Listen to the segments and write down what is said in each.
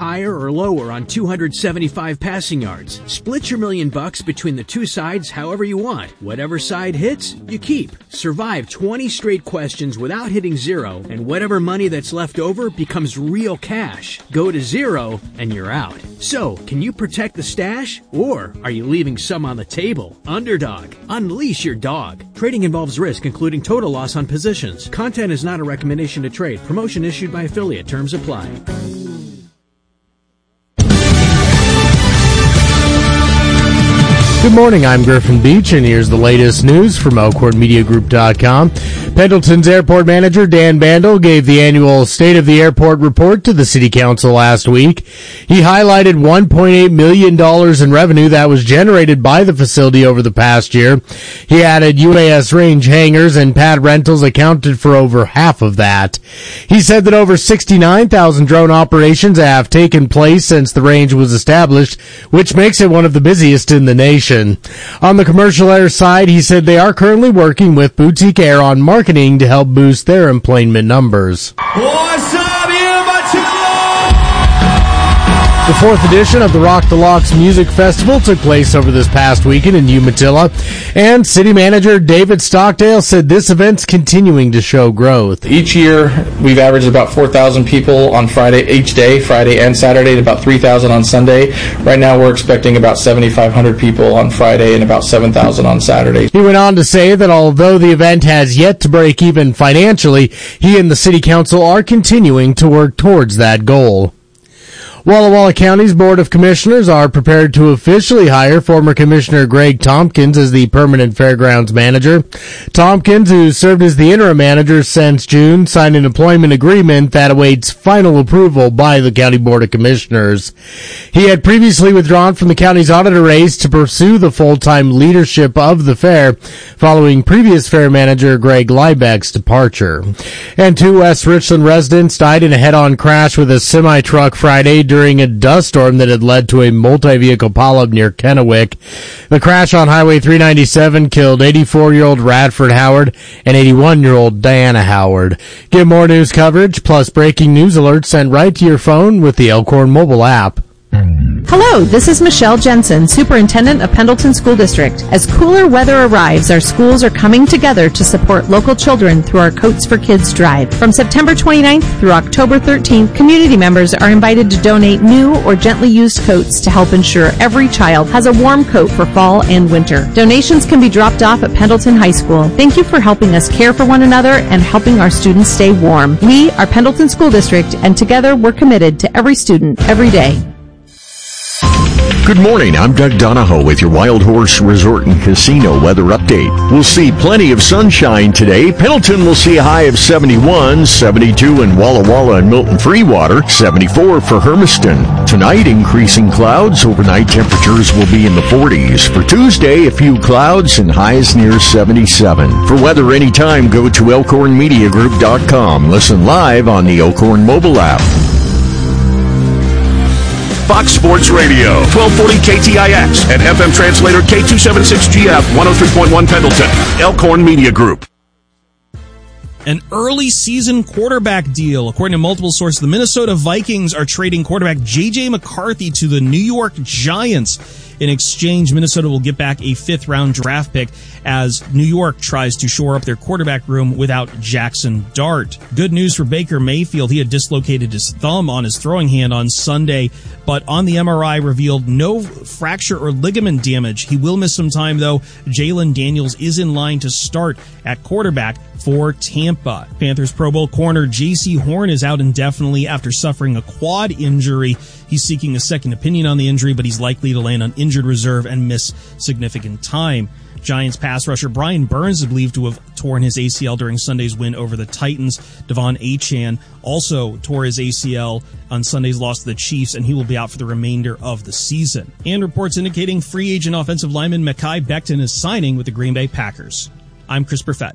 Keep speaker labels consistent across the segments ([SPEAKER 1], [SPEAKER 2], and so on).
[SPEAKER 1] higher or lower on 275 passing yards. Split your $1 million between the two sides however you want. Whatever side hits, you keep. Survive 20 straight questions without hitting zero, and whatever money that's left over becomes real cash. Go to zero, and you're out. So, can you protect the stash? Or are you leaving some on the table? Underdog. Unleash your dog. Trading involves risk, including total loss on positions. Content is not a recommendation to trade. Promotion issued by affiliate. Terms apply.
[SPEAKER 2] Good morning, I'm Griffin Beach, and here's the latest news from ElkhornMediaGroup.com. Pendleton's airport manager, Dan Bandel, gave the annual State of the Airport report to the City Council last week. He highlighted $1.8 million in revenue that was generated by the facility over the past year. He added UAS range hangars and pad rentals accounted for over half of that. He said that over 69,000 drone operations have taken place since the range was established, which makes it one of the busiest in the nation. On the commercial air side, he said they are currently working with Boutique Air on marketing to help boost their employment numbers.
[SPEAKER 3] What's up,
[SPEAKER 2] The fourth edition of the Rock the Locks Music Festival took place over this past weekend in Umatilla, and city manager David Stockdale said this event's continuing to show growth.
[SPEAKER 4] Each year, we've averaged about 4,000 people on Friday, each day, Friday and Saturday, and about 3,000 on Sunday. Right now, we're expecting about 7,500 people on Friday and about 7,000 on Saturday.
[SPEAKER 2] He went on to say that although the event has yet to break even financially, he and the city council are continuing to work towards that goal. Walla Walla County's Board of Commissioners are prepared to officially hire former Commissioner Greg Tompkins as the permanent fairgrounds manager. Tompkins, who served as the interim manager since June, signed an employment agreement that awaits final approval by the County Board of Commissioners. He had previously withdrawn from the county's auditor race to pursue the full-time leadership of the fair, following previous fair manager Greg Liebeck's departure. And two West Richland residents died in a head-on crash with a semi-truck Friday during a dust storm that had led to a multi-vehicle pileup near Kennewick. The crash on Highway 397 killed 84-year-old Radford Howard and 81-year-old Diana Howard. Get more news coverage plus breaking news alerts sent right to your phone with the Elkhorn mobile app.
[SPEAKER 5] Hello, this is Michelle Jensen, Superintendent of Pendleton School District. As cooler weather arrives, our schools are coming together to support local children through our Coats for Kids drive. From September 29th through October 13th, community members are invited to donate new or gently used coats to help ensure every child has a warm coat for fall and winter. Donations can be dropped off at Pendleton High School. Thank you for helping us care for one another and helping our students stay warm. We are Pendleton School District, and together we're committed to every student, every day.
[SPEAKER 6] Good morning, I'm Doug Donahoe with your Wild Horse Resort and Casino weather update. We'll see plenty of sunshine today. Pendleton will see a high of 71, 72 in Walla Walla and Milton Freewater, 74 for Hermiston. Tonight, increasing clouds. Overnight temperatures will be in the 40s. For Tuesday, a few clouds and highs near 77. For weather anytime, go to ElkhornMediaGroup.com. Listen live on the Elkhorn mobile app.
[SPEAKER 7] Fox Sports Radio, 1240 KTIX, and FM translator K276GF, 103.1 Pendleton, Elkhorn Media Group.
[SPEAKER 8] An early season quarterback deal. According to multiple sources, the Minnesota Vikings are trading quarterback J.J. McCarthy to the New York Giants. In exchange, Minnesota will get back a fifth-round draft pick as New York tries to shore up their quarterback room without Jackson Dart. Good news for Baker Mayfield. He had dislocated his thumb on his throwing hand on Sunday, but on the MRI revealed no fracture or ligament damage. He will miss some time, though. Jalen Daniels is in line to start at quarterback for Tampa. Panthers Pro Bowl corner J.C. Horn is out indefinitely after suffering a quad injury. He's seeking a second opinion on the injury, but he's likely to land on injured reserve and miss significant time. Giants pass rusher Brian Burns is believed to have torn his ACL during Sunday's win over the Titans. Devon Achane also tore his ACL on Sunday's loss to the Chiefs, and he will be out for the remainder of the season. And reports indicating free agent offensive lineman Mekhi Becton is signing with the Green Bay Packers. I'm Chris Perfett.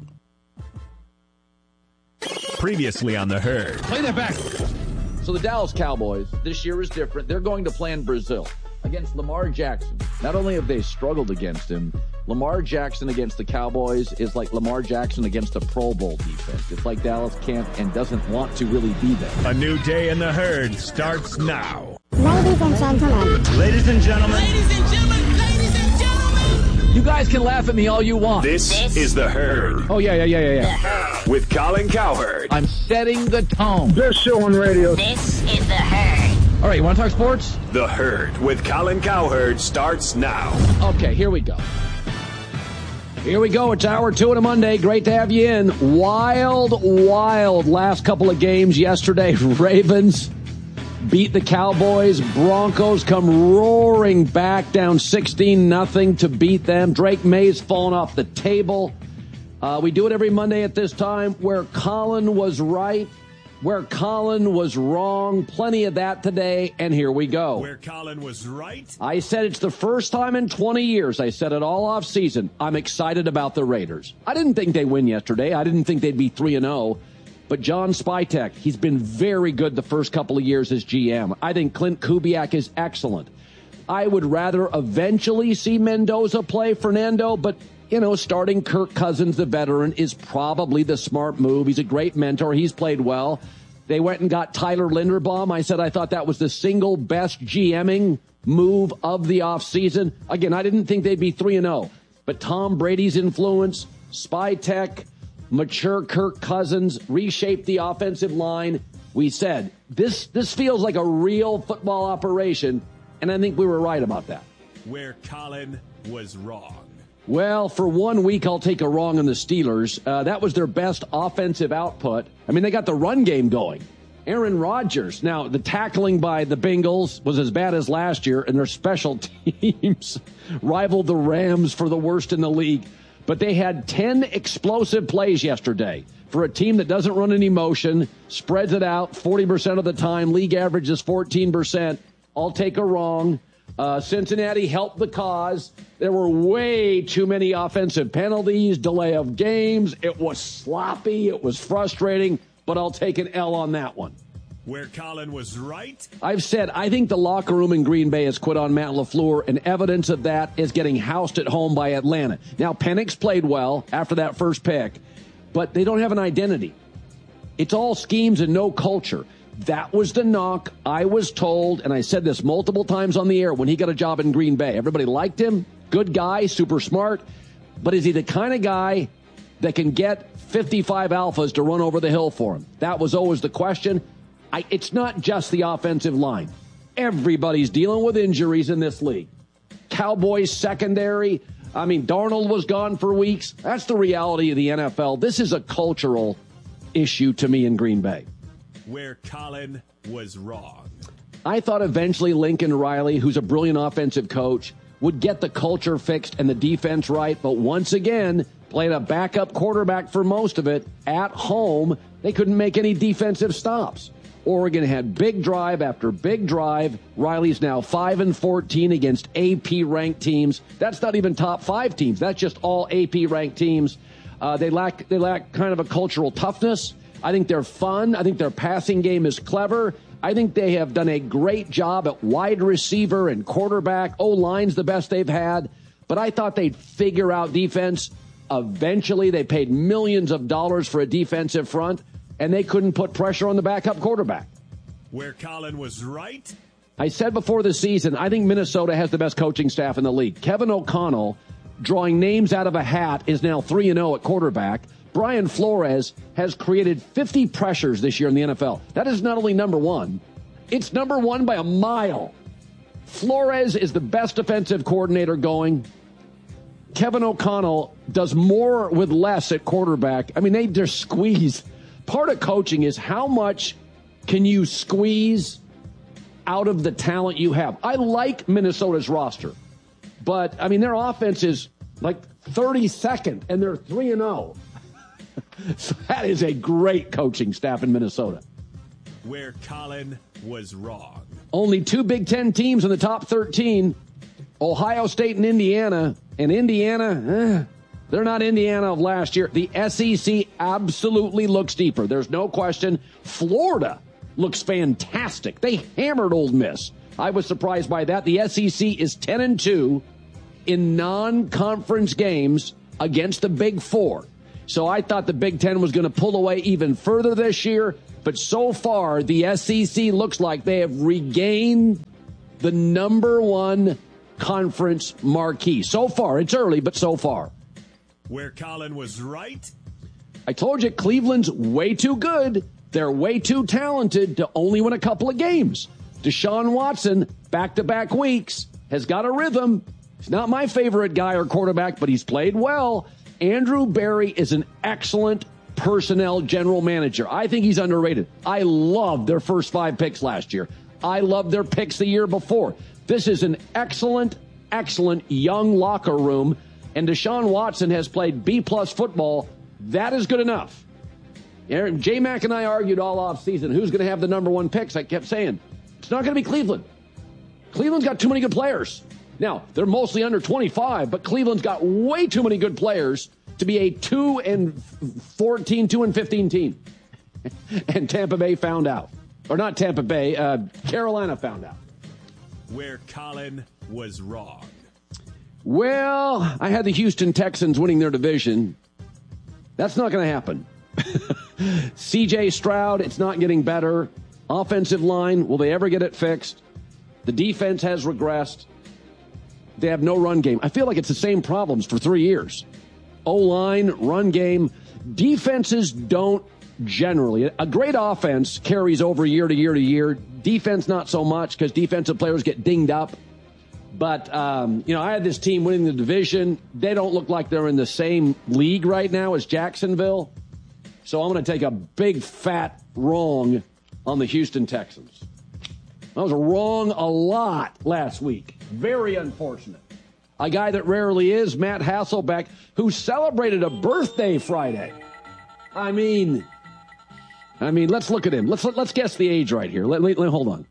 [SPEAKER 7] Previously on The Herd.
[SPEAKER 9] Play that back. So the Dallas Cowboys this year is different. They're going to play in Brazil against Lamar Jackson. Not only have they struggled against him, Lamar Jackson against the Cowboys is like Lamar Jackson against a Pro Bowl defense. It's like Dallas can't and doesn't want to really be there.
[SPEAKER 7] A new day in The Herd starts now.
[SPEAKER 3] Ladies and gentlemen.
[SPEAKER 10] Ladies and gentlemen.
[SPEAKER 11] Ladies and gentlemen. Ladies and gentlemen.
[SPEAKER 9] You guys can laugh at me all you want.
[SPEAKER 7] This is The Herd.
[SPEAKER 9] Oh, yeah.
[SPEAKER 11] The Herd.
[SPEAKER 7] With Colin Cowherd.
[SPEAKER 9] I'm setting the tone.
[SPEAKER 10] Best show on radio.
[SPEAKER 11] This is The Herd.
[SPEAKER 9] All right, you want to talk sports?
[SPEAKER 7] The Herd with Colin Cowherd starts now.
[SPEAKER 9] Okay, here we go. Here we go. It's hour 2 on a Monday. Great to have you in. Wild last couple of games yesterday. Ravens beat the Cowboys. Broncos come roaring back down 16-0 to beat them. Drake May's fallen off the table. We do it every Monday at this time. Where Colin was right, where Colin was wrong. Plenty of that today, and here we go.
[SPEAKER 7] Where Colin was right.
[SPEAKER 9] I said it's the first time in 20 years. I said it all off season. I'm excited about the Raiders. I didn't think they'd win yesterday. I didn't think they'd be 3-0. But John Spytek, he's been very good the first couple of years as GM. I think Clint Kubiak is excellent. I would rather eventually see Mendoza play Fernando, but starting Kirk Cousins, the veteran, is probably the smart move. He's a great mentor. He's played well. They went and got Tyler Linderbaum. I said I thought that was the single best GMing move of the offseason. Again, I didn't think they'd be 3-0. But Tom Brady's influence, Spytek, mature Kirk Cousins, reshaped the offensive line. We said, this feels like a real football operation, and I think we were right about that.
[SPEAKER 7] Where Colin was wrong.
[SPEAKER 9] Well, for 1 week, I'll take a wrong on the Steelers. That was their best offensive output. I mean, they got the run game going. Aaron Rodgers. Now, the tackling by the Bengals was as bad as last year, and their special teams rivaled the Rams for the worst in the league. But they had 10 explosive plays yesterday. For a team that doesn't run any motion, spreads it out 40% of the time, league average is 14%. I'll take a wrong. Cincinnati helped the cause. There were way too many offensive penalties, delay of games. It was sloppy. It was frustrating, but I'll take an L on that one.
[SPEAKER 7] Where Colin was right.
[SPEAKER 9] I've said I think the locker room in Green Bay has quit on Matt LaFleur, and evidence of that is getting housed at home by Atlanta. Now, Penix played well after that first pick, but they don't have an identity. It's all schemes and no culture. That was the knock. I was told, and I said this multiple times on the air when he got a job in Green Bay. Everybody liked him. Good guy, super smart. But is he the kind of guy that can get 55 alphas to run over the hill for him? That was always the question. It's not just the offensive line. Everybody's dealing with injuries in this league. Cowboys secondary. I mean, Darnold was gone for weeks. That's the reality of the NFL. This is a cultural issue to me in Green Bay.
[SPEAKER 7] Where Colin was wrong.
[SPEAKER 9] I thought eventually Lincoln Riley, who's a brilliant offensive coach, would get the culture fixed and the defense right. But once again, played a backup quarterback for most of it. At home, they couldn't make any defensive stops. Oregon had big drive after big drive. Riley's now 5-14 against AP-ranked teams. That's not even top 5 teams. That's just all AP-ranked teams. They lack kind of a cultural toughness. I think they're fun. I think their passing game is clever. I think they have done a great job at wide receiver and quarterback. O-line's the best they've had. But I thought they'd figure out defense. Eventually, they paid millions of dollars for a defensive front, and they couldn't put pressure on the backup quarterback.
[SPEAKER 7] Where Colin was right.
[SPEAKER 9] I said before the season, I think Minnesota has the best coaching staff in the league. Kevin O'Connell, drawing names out of a hat, is now 3-0 at quarterback. Brian Flores has created 50 pressures this year in the NFL. That is not only number one, it's number one by a mile. Flores is the best defensive coordinator going. Kevin O'Connell does more with less at quarterback. I mean, they just squeeze. Part of coaching is how much can you squeeze out of the talent you have. I like Minnesota's roster, but, I mean, their offense is like 32nd, and they're 3-0. So that is a great coaching staff in Minnesota.
[SPEAKER 7] Where Colin was wrong.
[SPEAKER 9] Only 2 Big Ten teams in the top 13, Ohio State and Indiana. And Indiana, they're not Indiana of last year. The SEC absolutely looks deeper. There's no question. Florida looks fantastic. They hammered Ole Miss. I was surprised by that. The SEC is 10-2 in non-conference games against the Big Four. So I thought the Big Ten was going to pull away even further this year. But so far, the SEC looks like they have regained
[SPEAKER 3] the number one conference marquee. So far, it's early, but so far.
[SPEAKER 10] Where Colin was right.
[SPEAKER 3] I told you, Cleveland's way too good. They're way too talented to only win a couple of games. Deshaun Watson, back-to-back weeks, has got a rhythm. He's not my favorite guy or quarterback, but he's played well. Andrew Berry is an excellent personnel general manager. I think he's underrated. I loved their first 5 picks last year. I loved their picks the year before. This is an excellent young locker room, and Deshaun Watson has played B-plus football. That is good enough. J-Mac and I argued all offseason who's going to have the number 1 picks. I kept saying, it's not going to be Cleveland. Cleveland's got too many good players. Now, they're mostly under 25, but Cleveland's got way too many good players to be a 2-14, 2-15 team. And Tampa Bay found out. Or not Tampa Bay, Carolina found out.
[SPEAKER 10] Where Colin was wrong.
[SPEAKER 3] Well, I had the Houston Texans winning their division. That's not going to happen. C.J. Stroud, it's not getting better. Offensive line, will they ever get it fixed? The defense has regressed. They have no run game. I feel like it's the same problems for 3 years. O-line, run game. Defenses don't generally. A great offense carries over year to year to year. Defense, not so much because defensive players get dinged up. But, I had this team winning the division. They don't look like they're in the same league right now as Jacksonville. So I'm going to take a big, fat wrong on the Houston Texans. I was wrong a lot last week. Very unfortunate. A guy that rarely is, Matt Hasselbeck, who celebrated a birthday Friday. I mean, let's look at him. Let's guess the age right here. Let hold on.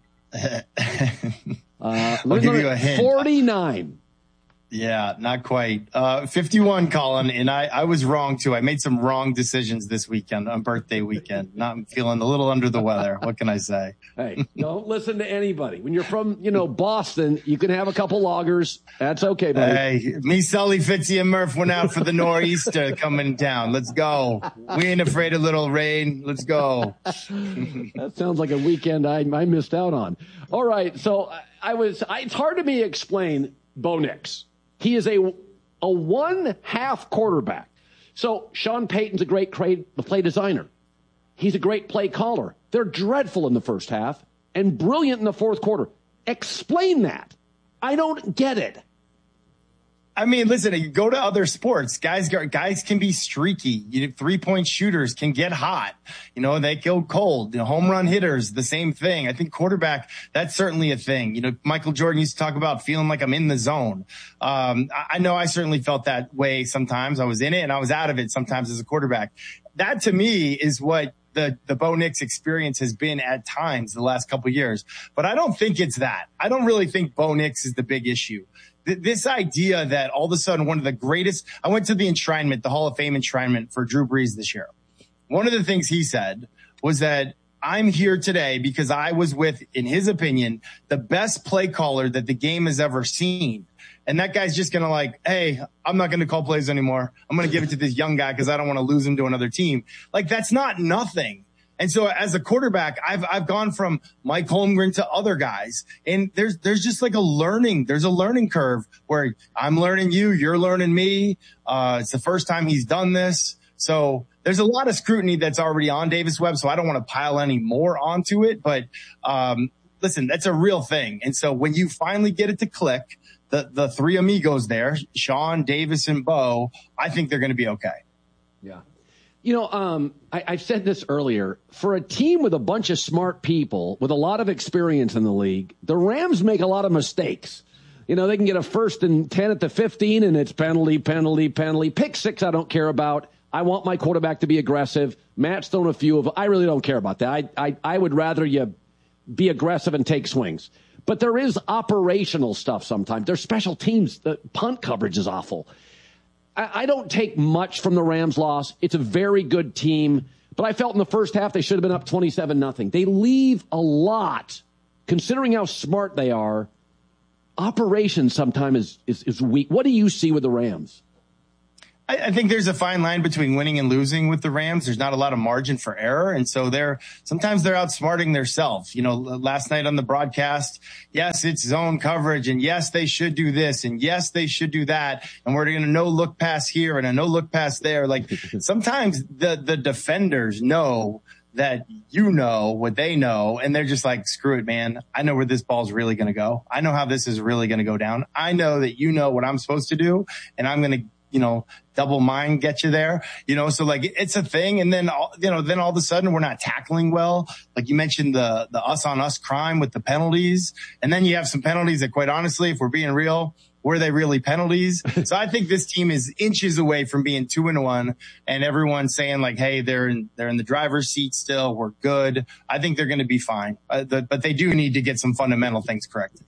[SPEAKER 12] I'll give you a hint.
[SPEAKER 3] 49.
[SPEAKER 12] Yeah, not quite. 51, Colin, and I was wrong, too. I made some wrong decisions this weekend, on birthday weekend. I'm feeling a little under the weather. What can I say?
[SPEAKER 3] Hey, don't listen to anybody. When you're from, Boston, you can have a couple loggers. That's okay, buddy.
[SPEAKER 12] Hey, me, Sully, Fitzy, and Murph went out for the Nor'easter coming down. Let's go. We ain't afraid of little rain. Let's go.
[SPEAKER 3] That sounds like a weekend I missed out on. All right, so it's hard to me to explain Bo Nix. He is a one-half quarterback. So Sean Payton's a great play designer. He's a great play caller. They're dreadful in the first half and brilliant in the fourth quarter. Explain that. I don't get it.
[SPEAKER 12] I mean, listen, you go to other sports. Guys can be streaky. 3-point shooters can get hot. They go cold. Home run hitters, the same thing. I think quarterback, that's certainly a thing. Michael Jordan used to talk about feeling like I'm in the zone. I know I certainly felt that way sometimes. I was in it and I was out of it sometimes as a quarterback. That to me is what the Bo Nix experience has been at times the last couple of years. But I don't think it's that. I don't really think Bo Nix is the big issue. This idea that all of a sudden one of the greatest, I went to the enshrinement, the Hall of Fame enshrinement for Drew Brees this year. One of the things he said was that I'm here today because I was with, in his opinion, the best play caller that the game has ever seen. And that guy's just going to hey, I'm not going to call plays anymore. I'm going to give it to this young guy because I don't want to lose him to another team. That's not nothing. And so as a quarterback, I've gone from Mike Holmgren to other guys, and there's just there's a learning curve where I'm learning you, you're learning me. It's the first time he's done this. So there's a lot of scrutiny that's already on Davis Webb. So I don't want to pile any more onto it, but, listen, that's a real thing. And so when you finally get it to click, the three amigos there, Sean, Davis, and Bo, I think they're going to be okay.
[SPEAKER 3] Yeah. I've said this earlier. For a team with a bunch of smart people with a lot of experience in the league, the Rams make a lot of mistakes. They can get a 1st and 10 at the 15, and it's penalty. Pick 6 I don't care about. I want my quarterback to be aggressive. Matt's thrown a few of them. I really don't care about that. I would rather you be aggressive and take swings. But there is operational stuff sometimes. There's special teams. The punt coverage is awful. I don't take much from the Rams loss. It's a very good team. But I felt in the first half they should have been up 27-0. They leave a lot, considering how smart they are. Operations sometimes is weak. What do you see with the Rams?
[SPEAKER 12] I think there's a fine line between winning and losing with the Rams. There's not a lot of margin for error. And so sometimes they're outsmarting themselves. Last night on the broadcast, yes, it's zone coverage, and yes, they should do this, and yes, they should do that. And we're going to no look pass here and a no look pass there. Like sometimes the defenders know that what they know, and they're just like, screw it, man. I know where this ball's really going to go. I know how this is really going to go down. I know that you know what I'm supposed to do, and I'm going to double mine get you there, so like it's a thing. And then, then all of a sudden we're not tackling well. Like you mentioned the us on us crime with the penalties. And then you have some penalties that, quite honestly, if we're being real, were they really penalties? So I think this team is inches away from being 2-1, and everyone's saying like, hey, they're in the driver's seat still. We're good. I think they're going to be fine. But they do need to get some fundamental things corrected.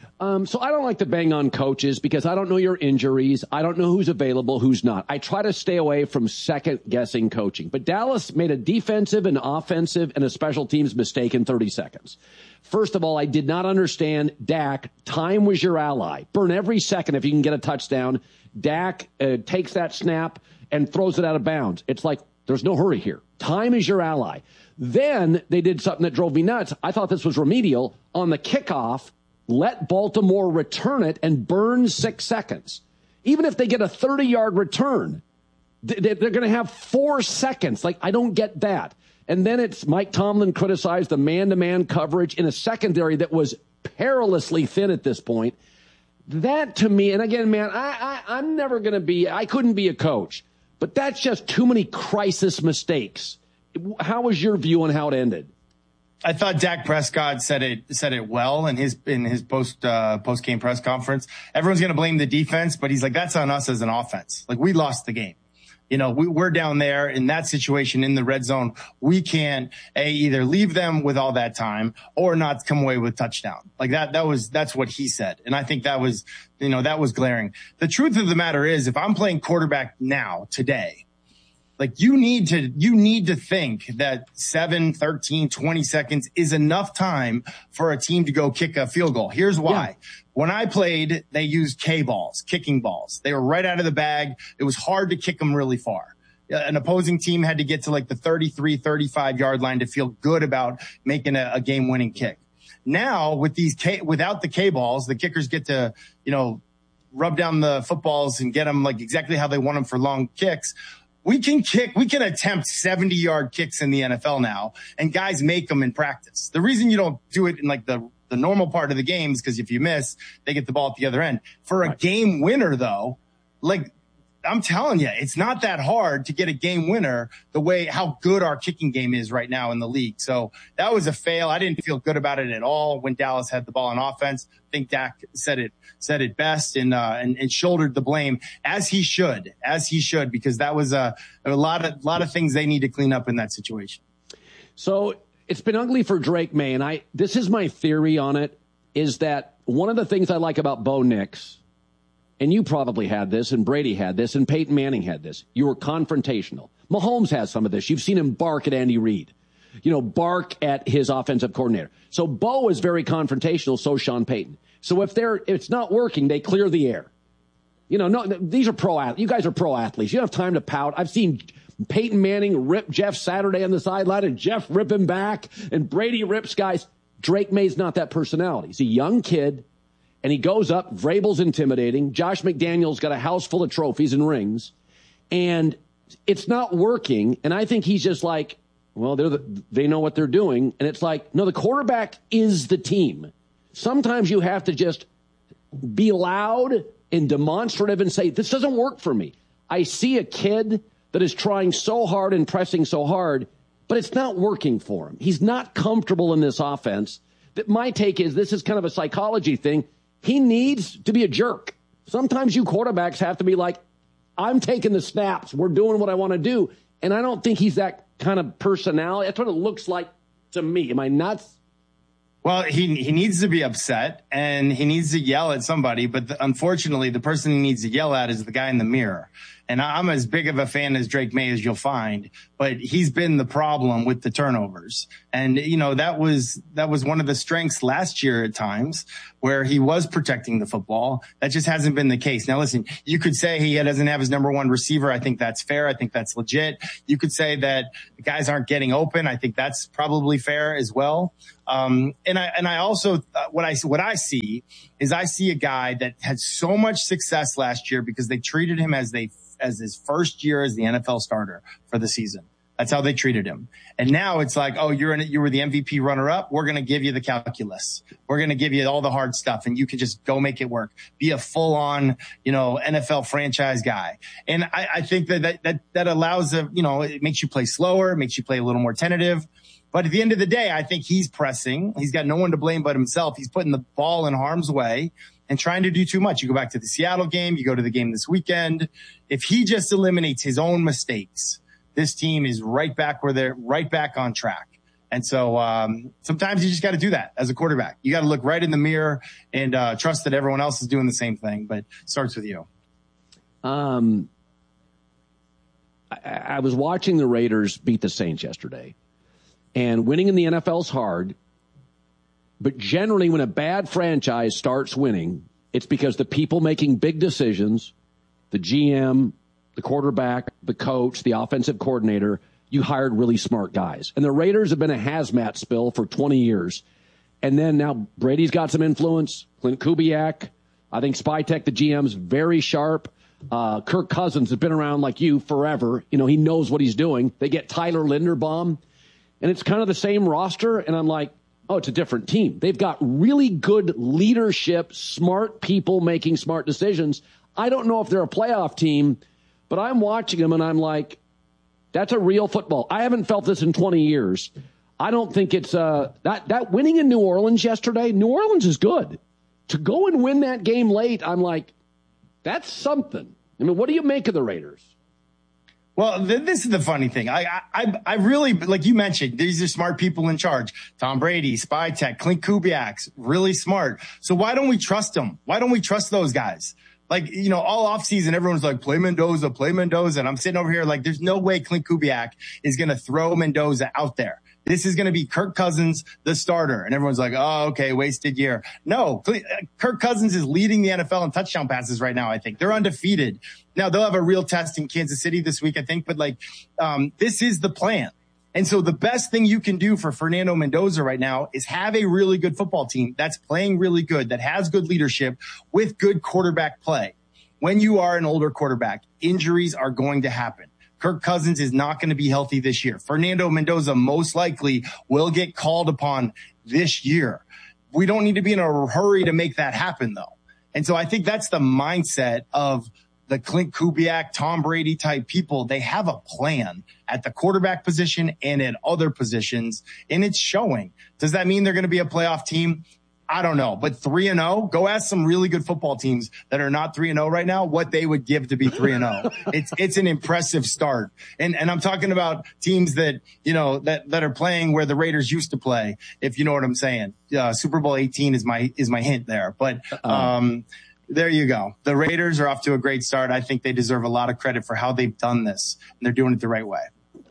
[SPEAKER 3] So I don't like to bang on coaches because I don't know your injuries. I don't know who's available, who's not. I try to stay away from second-guessing coaching. But Dallas made a defensive and offensive and a special teams mistake in 30 seconds. First of all, I did not understand Dak. Time was your ally. Burn every second if you can get a touchdown. Dak takes that snap and throws it out of bounds. It's like there's no hurry here. Time is your ally. Then they did something that drove me nuts. I thought this was remedial. On the kickoff, let Baltimore return it and burn 6 seconds. Even if they get a 30-yard return, they're going to have 4 seconds. Like, I don't get that. And then it's Mike Tomlin criticized the man-to-man coverage in a secondary that was perilously thin at this point. That to me, and again, man, I'm never going to be, I couldn't be a coach, but that's just too many crisis mistakes. How was your view on how it ended?
[SPEAKER 12] I thought Dak Prescott said it well in his post game press conference. Everyone's going to blame the defense, but he's like, that's on us as an offense. Like, we lost the game. We're down there in that situation in the red zone. We can't either leave them with all that time or not come away with touchdown. Like that's what he said. And I think that was glaring. The truth of the matter is, if I'm playing quarterback now, today, like you need to think that 7, 13, 20 seconds is enough time for a team to go kick a field goal. Here's why. Yeah. When I played, they used K-balls, kicking balls. They were right out of the bag. It was hard to kick them really far. An opposing team had to get to like the 33, 35 yard line to feel good about making a game winning kick. Now with without the K-balls, the kickers get to, rub down the footballs and get them like exactly how they want them for long kicks. We can attempt 70-yard kicks in the NFL now, and guys make them in practice. The reason you don't do it in like the normal part of the game is because if you miss, they get the ball at the other end. For a game winner, though, like I'm telling you, it's not that hard to get a game winner the way how good our kicking game is right now in the league. So that was a fail. I didn't feel good about it at all when Dallas had the ball on offense. I think Dak said it best and shouldered the blame as he should, because that was a lot of things they need to clean up in that situation.
[SPEAKER 3] So it's been ugly for Drake May, and this is my theory on it, is that one of the things I like about Bo Nix, and you probably had this, and Brady had this, and Peyton Manning had this. You were confrontational. Mahomes has some of this. You've seen him bark at Andy Reid, bark at his offensive coordinator. So Bo is very confrontational, so Sean Payton. So if it's not working, they clear the air. No, these are pro athletes. You guys are pro athletes. You don't have time to pout. I've seen Peyton Manning rip Jeff Saturday on the sideline, and Jeff rip him back, and Brady rips guys. Drake May's not that personality. He's a young kid. And he goes up, Vrabel's intimidating. Josh McDaniels got a house full of trophies and rings. And it's not working. And I think he's just like, well, they know what they're doing. And it's like, no, the quarterback is the team. Sometimes you have to just be loud and demonstrative and say, this doesn't work for me. I see a kid that is trying so hard and pressing so hard, but it's not working for him. He's not comfortable in this offense. That my take is this is kind of a psychology thing. He needs to be a jerk. Sometimes you quarterbacks have to be like, I'm taking the snaps. We're doing what I want to do. And I don't think he's that kind of personality. That's what it looks like to me. Am I nuts?
[SPEAKER 12] Well, he needs to be upset and he needs to yell at somebody. But unfortunately, the person he needs to yell at is the guy in the mirror. And I'm as big of a fan as Drake May as you'll find, but he's been the problem with the turnovers. And, that was one of the strengths last year at times where he was protecting the football. That just hasn't been the case. Now, listen, you could say he doesn't have his number one receiver. I think that's fair. I think that's legit. You could say that the guys aren't getting open. I think that's probably fair as well. And I also, what I see is I see a guy that had so much success last year because they treated him as his first year as the NFL starter for the season. That's how they treated him. And now it's like, oh, you were the MVP runner up. We're going to give you the calculus. We're going to give you all the hard stuff and you can just go make it work. Be a full on, NFL franchise guy. And I think that allows it makes you play slower, it makes you play a little more tentative. But at the end of the day, I think he's pressing. He's got no one to blame but himself. He's putting the ball in harm's way and trying to do too much. You go back to the Seattle game. You go to the game this weekend. If he just eliminates his own mistakes, this team is right back where they're right back on track. And so sometimes you just got to do that as a quarterback. You got to look right in the mirror and trust that everyone else is doing the same thing. But it starts with you.
[SPEAKER 3] I was watching the Raiders beat the Saints yesterday. And winning in the NFL is hard. But generally, when a bad franchise starts winning, it's because the people making big decisions, the GM, the quarterback, the coach, the offensive coordinator, you hired really smart guys. And the Raiders have been a hazmat spill for 20 years. And then now Brady's got some influence. Clint Kubiak, I think Spytek, the GM's very sharp. Kirk Cousins has been around like you forever. He knows what he's doing. They get Tyler Linderbaum. And it's kind of the same roster. And I'm like, oh, it's a different team. They've got really good leadership, smart people making smart decisions. I don't know if they're a playoff team, but I'm watching them and I'm like, that's a real football. I haven't felt this in 20 years. I don't think it's that winning in New Orleans yesterday. New Orleans is good. To go and win that game late, I'm like, that's something. I mean, what do you make of the Raiders?
[SPEAKER 12] Well, this is the funny thing. I really, like you mentioned, these are smart people in charge. Tom Brady, Spytek, Clint Kubiak's really smart. So why don't we trust them? Why don't we trust those guys? Like, all offseason, everyone's like, play Mendoza. And I'm sitting over here like, there's no way Clint Kubiak is going to throw Mendoza out there. This is going to be Kirk Cousins, the starter. And everyone's like, oh, okay, wasted year. No, Kirk Cousins is leading the NFL in touchdown passes right now, I think. They're undefeated. Now, they'll have a real test in Kansas City this week, I think. But, this is the plan. And so the best thing you can do for Fernando Mendoza right now is have a really good football team that's playing really good, that has good leadership with good quarterback play. When you are an older quarterback, injuries are going to happen. Kirk Cousins is not going to be healthy this year. Fernando Mendoza most likely will get called upon this year. We don't need to be in a hurry to make that happen, though. And so I think that's the mindset of the Clint Kubiak, Tom Brady type people. They have a plan at the quarterback position and at other positions, and it's showing. Does that mean they're going to be a playoff team? I don't know, but 3-0, go ask some really good football teams that are not 3-0 right now what they would give to be 3-0. It's an impressive start. And I'm talking about teams that, that are playing where the Raiders used to play, if you know what I'm saying. Super Bowl 18 is my hint there. But there you go. The Raiders are off to a great start. I think they deserve a lot of credit for how they've done this, and they're doing it the right way.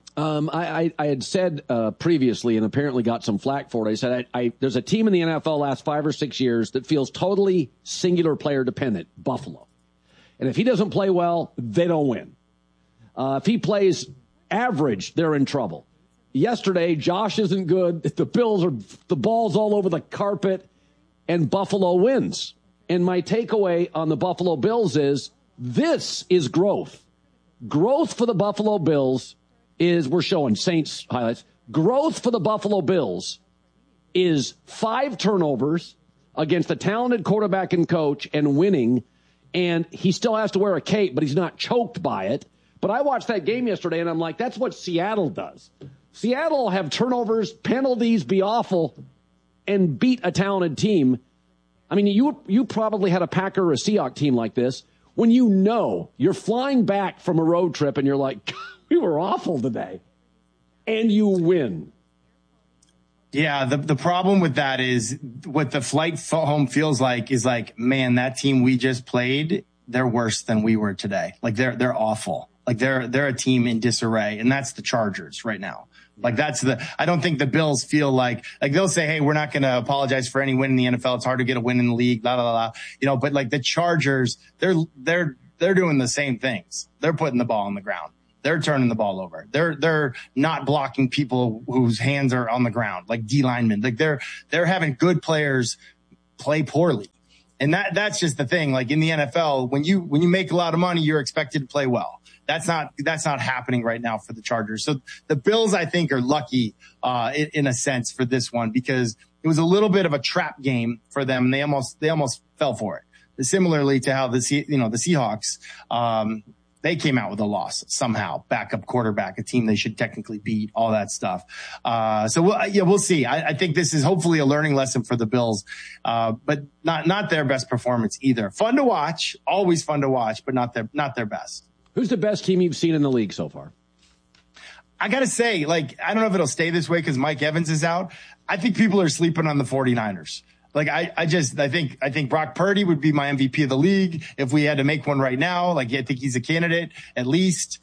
[SPEAKER 3] I had said previously, and apparently got some flack for it. I said there's a team in the NFL last 5 or 6 years that feels totally singular player dependent, Buffalo. And if he doesn't play well, they don't win. If he plays average, they're in trouble. Yesterday, Josh isn't good. The ball's all over the carpet, and Buffalo wins. And my takeaway on the Buffalo Bills is this is growth. Growth for the Buffalo Bills is, we're showing Saints highlights. Growth for the Buffalo Bills is 5 turnovers against a talented quarterback and coach and winning. And he still has to wear a cape, but he's not choked by it. But I watched that game yesterday and I'm like, that's what Seattle does. Seattle have turnovers, penalties, be awful, and beat a talented team. I mean, you probably had a Packer or a Seahawks team like this when you're flying back from a road trip and you're like, we were awful today, and you win.
[SPEAKER 12] Yeah, the problem with that is what the flight home feels like is like, man, that team we just played they're worse than we were today. Like they're awful. Like they're a team in disarray, and that's the Chargers right now. Like I don't think the Bills feel like they'll say, hey, we're not going to apologize for any win in the NFL. It's hard to get a win in the league, blah, blah, blah. But like the Chargers, they're doing the same things. They're putting the ball on the ground. They're turning the ball over. They're not blocking people whose hands are on the ground, like D linemen. Like they're having good players play poorly. And that's just the thing. Like in the NFL, when you make a lot of money, you're expected to play well. That's not happening right now for the Chargers. So the Bills, I think, are lucky, in a sense for this one, because it was a little bit of a trap game for them. They almost fell for it. Similarly to how the Seahawks, they came out with a loss somehow. Backup quarterback, a team they should technically beat, all that stuff. So we'll see. I think this is hopefully a learning lesson for the Bills, but not their best performance either. Fun to watch, always fun to watch, but not their best.
[SPEAKER 3] Who's the best team you've seen in the league so far?
[SPEAKER 12] I got to say, I don't know if it'll stay this way because Mike Evans is out. I think people are sleeping on the 49ers. I think Brock Purdy would be my MVP of the league if we had to make one right now. I think he's a candidate at least.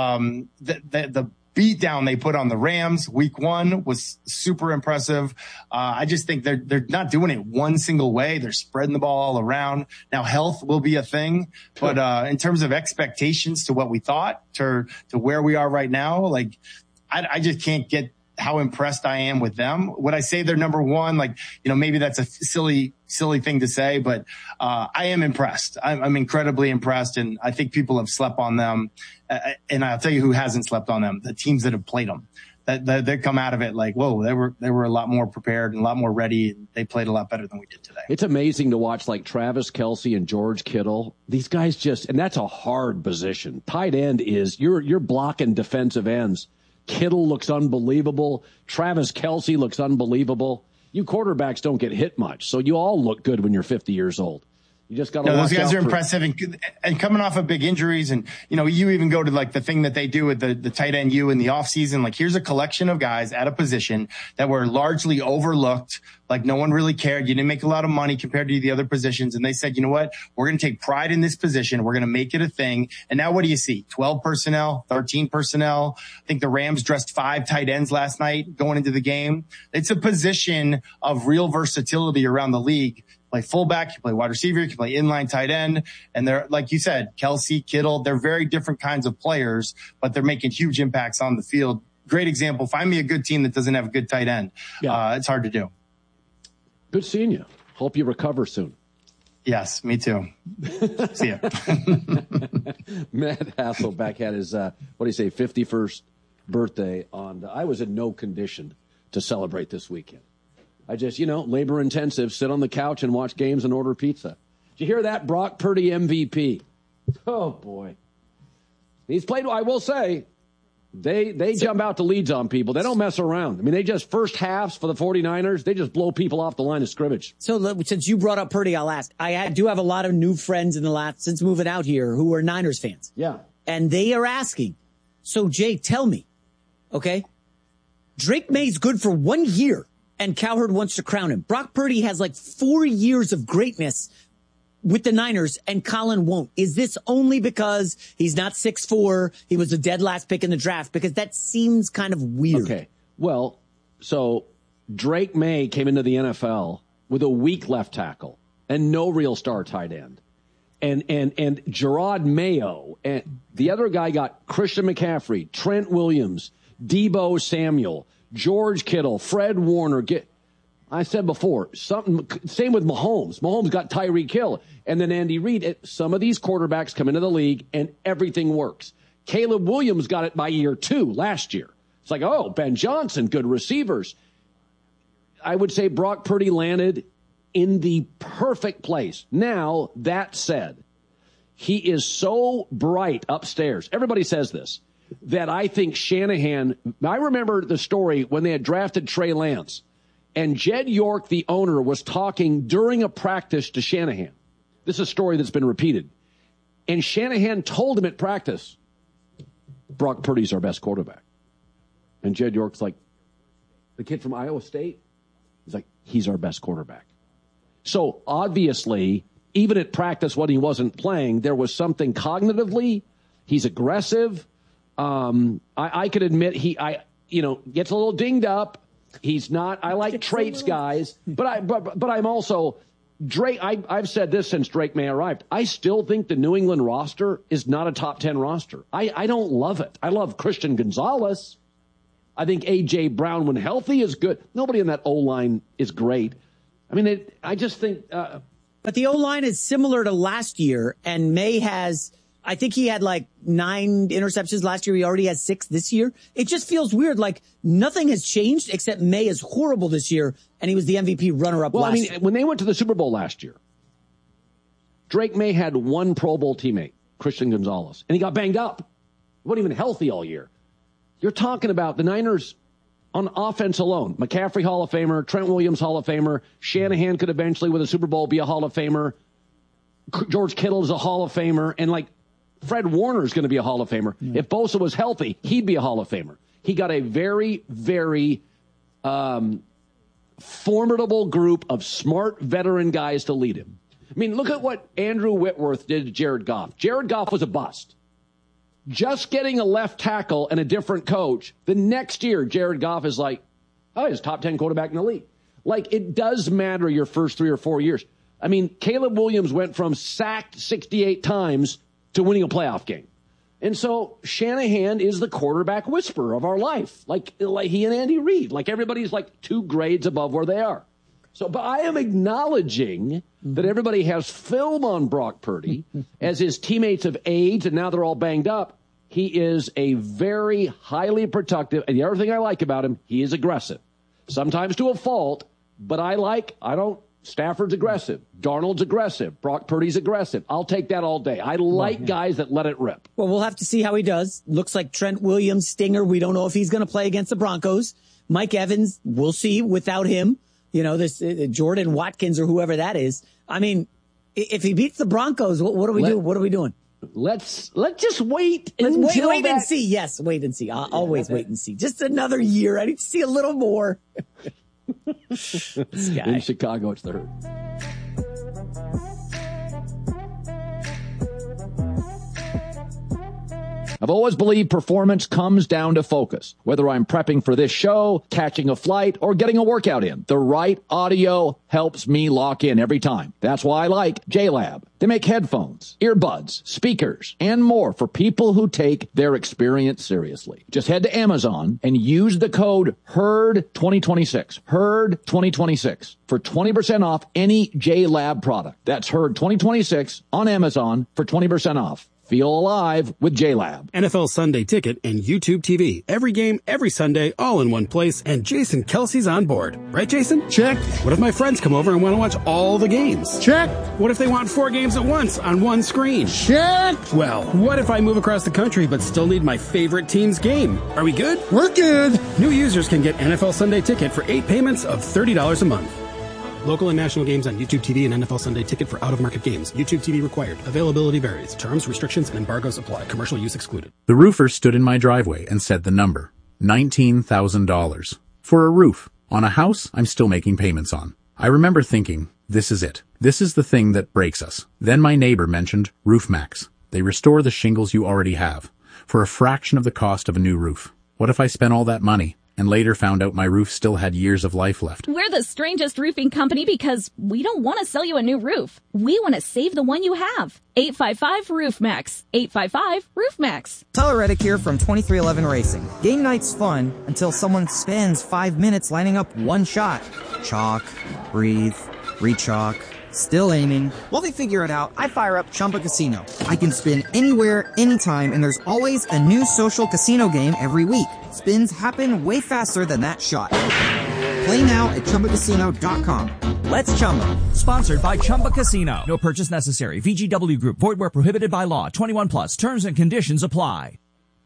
[SPEAKER 12] The beat down they put on the Rams week 1 was super impressive. I just think they're not doing it one single way. They're spreading the ball all around. Now health will be a thing, but in terms of expectations to what we thought to where we are right now, I just can't get how impressed I am with them. Would I say they're number one? Maybe that's a silly thing to say, but I am impressed. I'm incredibly impressed, and I think people have slept on them. And I'll tell you who hasn't slept on them: the teams that have played them. That they come out of it whoa, they were a lot more prepared and a lot more ready. And they played a lot better than we did today.
[SPEAKER 3] It's amazing to watch Travis Kelce and George Kittle. These guys and that's a hard position. Tight end is you're blocking defensive ends. Kittle looks unbelievable. Travis Kelce looks unbelievable. You quarterbacks don't get hit much, so you all look good when you're 50 years old. You just got to
[SPEAKER 12] those guys are impressive and coming off of big injuries. And, you even go to the thing that they do with the tight end in the offseason. Here's a collection of guys at a position that were largely overlooked. No one really cared. You didn't make a lot of money compared to the other positions. And they said, you know what? We're going to take pride in this position. We're going to make it a thing. And now what do you see? 12 personnel, 13 personnel. I think the Rams dressed 5 tight ends last night going into the game. It's a position of real versatility around the league. Play fullback, you play wide receiver, you can play inline tight end. And they're, like you said, Kelce, Kittle, they're very different kinds of players, but they're making huge impacts on the field. Great example. Find me a good team that doesn't have a good tight end. Yeah. It's hard to do.
[SPEAKER 3] Good seeing you. Hope you recover soon.
[SPEAKER 12] Yes, me too. See ya.
[SPEAKER 3] Matt Hasselbeck had his, 51st birthday on. I was in no condition to celebrate this weekend. I just, labor intensive, sit on the couch and watch games and order pizza. Did you hear that? Brock Purdy MVP. Oh, boy. He's played, I will say, they jump out to leads on people. They don't mess around. They just first halves for the 49ers, they just blow people off the line of scrimmage.
[SPEAKER 13] So since you brought up Purdy, I'll ask. I do have a lot of new friends since moving out here who are Niners fans.
[SPEAKER 3] Yeah.
[SPEAKER 13] And they are asking, so Jake, tell me, okay, Drake May's good for 1 year. And Cowherd wants to crown him. Brock Purdy has 4 years of greatness with the Niners, and Colin won't. Is this only because he's not 6'4"? He was a dead last pick in the draft? Because that seems kind of weird.
[SPEAKER 3] Okay. Well, so Drake May came into the NFL with a weak left tackle and no real star tight end. And Gerard Mayo and the other guy got Christian McCaffrey, Trent Williams, Deebo Samuel, George Kittle, Fred Warner. I said before, same with Mahomes. Mahomes got Tyreek Hill. And then Andy Reid. Some of these quarterbacks come into the league and everything works. Caleb Williams got it by year 2 last year. It's Ben Johnson, good receivers. I would say Brock Purdy landed in the perfect place. Now, that said, he is so bright upstairs. Everybody says this. That I think Shanahan, I remember the story when they had drafted Trey Lance, and Jed York, the owner, was talking during a practice to Shanahan. This is a story that's been repeated. And Shanahan told him at practice, Brock Purdy's our best quarterback. And Jed York's like, the kid from Iowa State? He's like, he's our best quarterback. So obviously, even at practice when he wasn't playing, there was something cognitively. He's aggressive. I could admit gets a little dinged up. He's not. I like traits, guys, but I'm also Drake. I've said this since Drake May arrived. I still think the New England roster is not a top 10 roster. I don't love it. I love Christian Gonzalez. I think A.J. Brown, when healthy, is good. Nobody in that O-line is great. I mean, I just think.
[SPEAKER 13] But the O-line is similar to last year, and May has. I think he had like 9 interceptions last year. He already has 6 this year. It just feels weird. Like nothing has changed except May is horrible this year, and he was the MVP runner-up last year.
[SPEAKER 3] When they went to the Super Bowl last year, Drake May had 1 Pro Bowl teammate, Christian Gonzalez, and he got banged up. He wasn't even healthy all year. You're talking about the Niners on offense alone. McCaffrey, Hall of Famer. Trent Williams, Hall of Famer. Shanahan could eventually, with a Super Bowl, be a Hall of Famer. George Kittle is a Hall of Famer. And Fred Warner is going to be a Hall of Famer. Yeah. If Bosa was healthy, he'd be a Hall of Famer. He got a very, very formidable group of smart veteran guys to lead him. I mean, look at what Andrew Whitworth did to Jared Goff. Jared Goff was a bust. Just getting a left tackle and a different coach, the next year, Jared Goff is he's top 10 quarterback in the league. It does matter your first 3 or 4 years. I mean, Caleb Williams went from sacked 68 times to winning a playoff game. And so Shanahan is the quarterback whisperer of our life, like he and Andy Reid. Everybody's 2 grades above where they are. So, but I am acknowledging that everybody has film on Brock Purdy as his teammates have aged and now they're all banged up. He is a very highly productive, and the other thing I like about him, he is aggressive. Sometimes to a fault, but Stafford's aggressive. Darnold's aggressive. Brock Purdy's aggressive. I'll take that all day. I like guys that let it rip.
[SPEAKER 13] Well, we'll have to see how he does. Looks like Trent Williams, Stinger. We don't know if he's going to play against the Broncos. Mike Evans, we'll see without him. This Jordan Watkins or whoever that is. I mean, if he beats the Broncos, what do we do? What are we doing?
[SPEAKER 3] Let's just wait.
[SPEAKER 13] Let's wait and see. Yes, wait and see. I'll always wait and see. Just another year. I need to see a little more.
[SPEAKER 3] In Chicago, it's the Herd. I've always believed performance comes down to focus. Whether I'm prepping for this show, catching a flight, or getting a workout in, the right audio helps me lock in every time. That's why I like JLab. They make headphones, earbuds, speakers, and more for people who take their experience seriously. Just head to Amazon and use the code HERD2026, HERD2026, for 20% off any JLab product. That's HERD2026 on Amazon for 20% off. Feel alive with JLab.
[SPEAKER 14] NFL Sunday Ticket and YouTube TV. Every game, every Sunday, all in one place. And Jason Kelsey's on board. Right, Jason?
[SPEAKER 15] Check.
[SPEAKER 14] What if my friends come over and want to watch all the games?
[SPEAKER 15] Check.
[SPEAKER 14] What if they want 4 games at once on one screen?
[SPEAKER 15] Check.
[SPEAKER 14] Well, what if I move across the country but still need my favorite team's game? Are we good?
[SPEAKER 15] We're good.
[SPEAKER 14] New users can get NFL Sunday Ticket for 8 payments of $30 a month. Local and national games on YouTube TV and NFL Sunday Ticket for out-of-market games. YouTube TV required. Availability varies. Terms, restrictions, and embargoes apply. Commercial use excluded.
[SPEAKER 16] The roofer stood in my driveway and said the number. $19,000. For a roof. On a house I'm still making payments on. I remember thinking, this is it. This is the thing that breaks us. Then my neighbor mentioned RoofMax. They restore the shingles you already have. For a fraction of the cost of a new roof. What if I spent all that money? And later found out my roof still had years of life left.
[SPEAKER 17] We're the strangest roofing company because we don't want to sell you a new roof. We want to save the one you have. 855-ROOF-MAX. 855-ROOF-MAX.
[SPEAKER 18] Tyler Reddick here from 2311 Racing. Game night's fun until someone spends 5 minutes lining up one shot. Chalk, breathe, re-chalk, still aiming. While they figure it out, I fire up Chumba Casino. I can spin anywhere, anytime, and there's always a new social casino game every week. Spins happen way faster than that shot. Play now at ChumbaCasino.com. Let's Chumba.
[SPEAKER 19] Sponsored by Chumba Casino. No purchase necessary. VGW Group. Void where prohibited by law. 21 plus. Terms and conditions apply.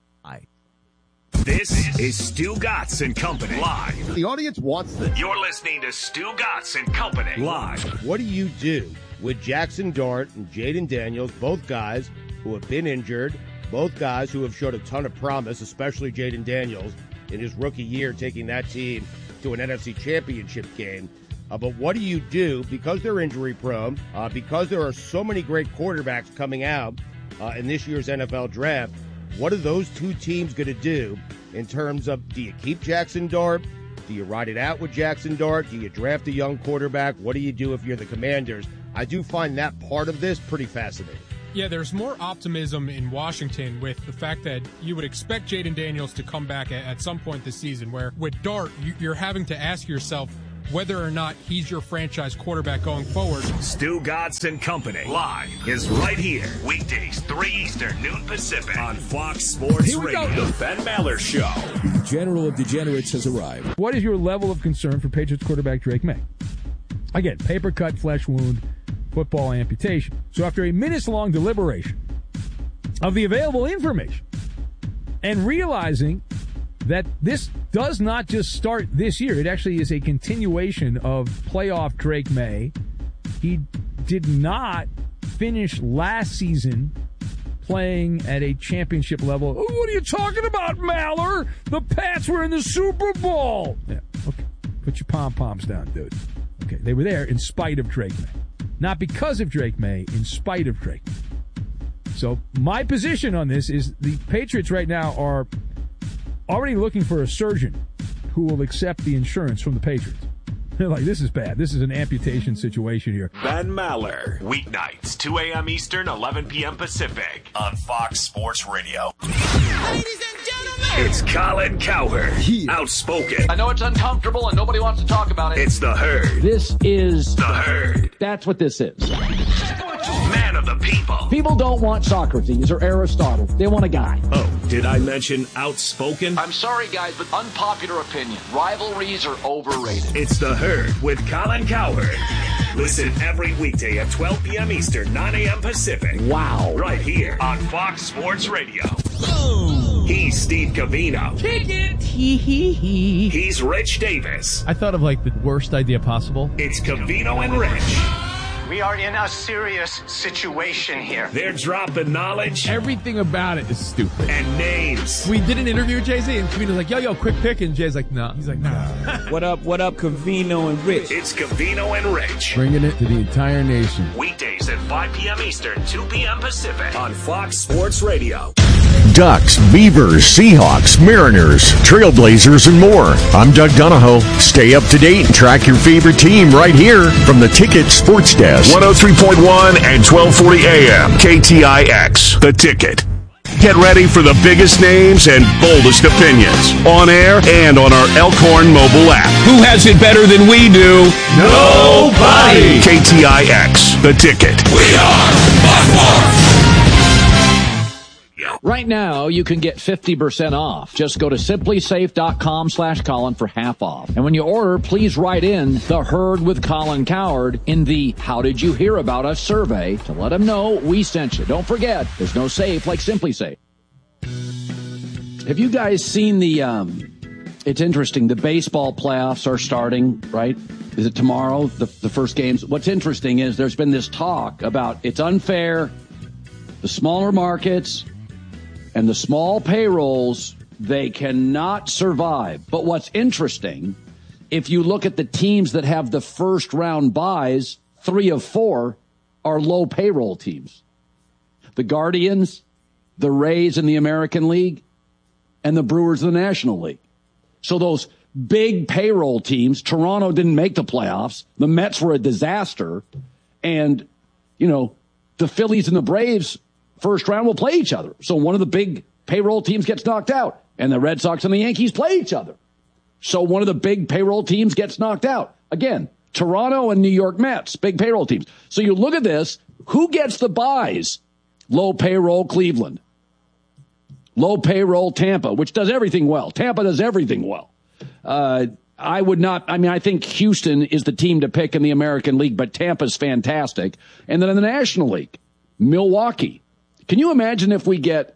[SPEAKER 7] This is Stu Gatz and Company live.
[SPEAKER 15] The audience wants this.
[SPEAKER 7] You're listening to Stu Gatz and Company live.
[SPEAKER 20] What do you do with Jackson Dart and Jaden Daniels, both guys who have been injured, both guys who have showed a ton of promise, especially Jaden Daniels in his rookie year, taking that team to an NFC Championship game? But what do you do because they're injury prone, because there are so many great quarterbacks coming out in this year's NFL draft? What are those two teams going to do in terms of, do you keep Jackson Dart? Do you ride it out with Jackson Dart? Do you draft a young quarterback? What do you do if you're the Commanders? I do find that part of this pretty fascinating.
[SPEAKER 15] Yeah, there's more optimism in Washington with the fact that you would expect Jaden Daniels to come back at some point this season, where with Dart, you're having to ask yourself whether or not he's your franchise quarterback going forward.
[SPEAKER 7] Stu Godson Company live is right here. Weekdays, 3 Eastern, noon Pacific on Fox Sports Radio. The Ben Maller Show.
[SPEAKER 21] The General of Degenerates has arrived. What is your level of concern for Patriots quarterback Drake May? Again, paper cut, flesh wound, football amputation. So after a minutes-long deliberation of the available information and realizing that this does not just start this year, it actually is a continuation of playoff Drake May. He did not finish last season playing at a championship level. Oh, what are you talking about, Maller? The Pats were in the Super Bowl. Yeah, okay. Put your pom-poms down, dude. Okay, they were there in spite of Drake May. Not because of Drake May, in spite of Drake May. So my position on this is the Patriots right now are already looking for a surgeon who will accept the insurance from the Patriots. They're like, this is bad. This is an amputation situation here.
[SPEAKER 7] Ben Maller, weeknights, 2 a.m. Eastern, 11 p.m. Pacific on Fox Sports Radio.
[SPEAKER 11] Ladies and gentlemen,
[SPEAKER 7] It's Colin Cowherd, outspoken.
[SPEAKER 9] I know it's uncomfortable and nobody wants to talk about it.
[SPEAKER 7] It's The Herd.
[SPEAKER 3] This is
[SPEAKER 7] The Herd.
[SPEAKER 3] That's what this is.
[SPEAKER 7] Man of the people.
[SPEAKER 3] People don't want Socrates or Aristotle. They want a guy.
[SPEAKER 7] Oh, did I mention outspoken?
[SPEAKER 9] I'm sorry, guys, but unpopular opinion. Rivalries are overrated.
[SPEAKER 7] It's The Herd with Colin Cowherd. Listen every weekday at 12 p.m. Eastern, 9 a.m. Pacific.
[SPEAKER 3] Wow.
[SPEAKER 7] Right here on Fox Sports Radio. He's Steve Covino.
[SPEAKER 11] kick it.
[SPEAKER 7] He's Rich Davis.
[SPEAKER 22] I thought of like the worst idea possible.
[SPEAKER 7] It's Covino and Rich.
[SPEAKER 23] We are in a serious situation here.
[SPEAKER 7] They're dropping knowledge.
[SPEAKER 22] Everything about it is stupid.
[SPEAKER 7] And names.
[SPEAKER 22] We did an interview with Jay-Z, and Covino's like, yo, quick pick. And Jay's like, no. He's like, nah.
[SPEAKER 24] What up, Covino and Rich?
[SPEAKER 7] It's Covino and Rich.
[SPEAKER 22] Bringing it to the entire nation.
[SPEAKER 7] Weekdays at 5 p.m. Eastern, 2 p.m. Pacific on Fox Sports Radio.
[SPEAKER 6] Ducks, Beavers, Seahawks, Mariners, Trailblazers, and more. I'm Doug Donahoe. Stay up to date and track your favorite team right here from the Ticket Sports Desk.
[SPEAKER 7] 103.1 and 1240 AM. KTIX. The Ticket. Get ready for the biggest names and boldest opinions on air and on our Elkhorn mobile app.
[SPEAKER 25] Who has it better than we do?
[SPEAKER 7] Nobody. KTIX. The Ticket. We are Buckmore.
[SPEAKER 3] Right now, you can get 50% off. Just go to simplysafe.com/Colin for half off. And when you order, please write in The Herd with Colin Cowherd in the How Did You Hear About Us survey to let them know we sent you. Don't forget, there's no safe like Simply Safe. Have you guys seen it's interesting, the baseball playoffs are starting, right? Is it tomorrow, the first games? What's interesting is there's been this talk about it's unfair, the smaller markets, and the small payrolls, they cannot survive. But what's interesting, if you look at the teams that have the first round buys, 3 of 4 are low payroll teams. The Guardians, the Rays in the American League, and the Brewers in the National League. So those big payroll teams, Toronto didn't make the playoffs. The Mets were a disaster. And, the Phillies and the Braves first round will play each other. So one of the big payroll teams gets knocked out, and the Red Sox and the Yankees play each other. So one of the big payroll teams gets knocked out. Again, Toronto and New York Mets, big payroll teams. So you look at this, who gets the buys? Low payroll Cleveland. Low payroll Tampa, which does everything well. Tampa does everything well. I think Houston is the team to pick in the American League, but Tampa's fantastic. And then in the National League, Milwaukee. Can you imagine if we get,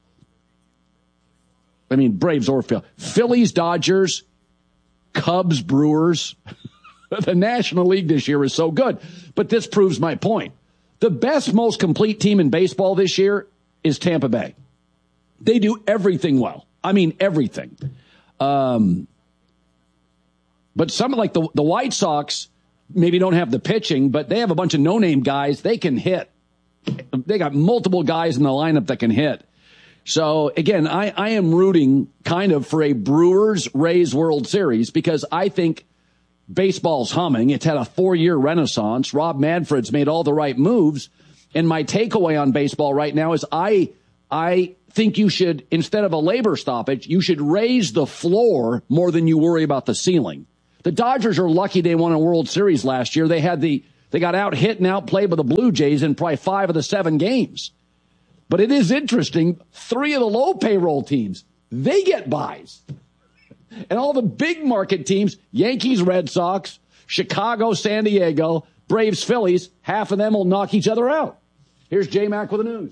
[SPEAKER 3] Braves or Phillies, Dodgers, Cubs, Brewers. The National League this year is so good. But this proves my point. The best, most complete team in baseball this year is Tampa Bay. They do everything well. Everything. But some like the White Sox, maybe don't have the pitching, but they have a bunch of no-name guys. They can hit. They got multiple guys in the lineup that can hit. So, again, I am rooting kind of for a Brewers-Rays World Series because I think baseball's humming. It's had a 4-year renaissance. Rob Manfred's made all the right moves. And my takeaway on baseball right now is I think you should, instead of a labor stoppage, you should raise the floor more than you worry about the ceiling. The Dodgers are lucky they won a World Series last year. They got out hit and outplayed by the Blue Jays in probably 5 of the 7 games. But it is interesting, 3 of the low payroll teams, they get buys. And all the big market teams, Yankees, Red Sox, Chicago, San Diego, Braves, Phillies, half of them will knock each other out. Here's J-Mac with the news.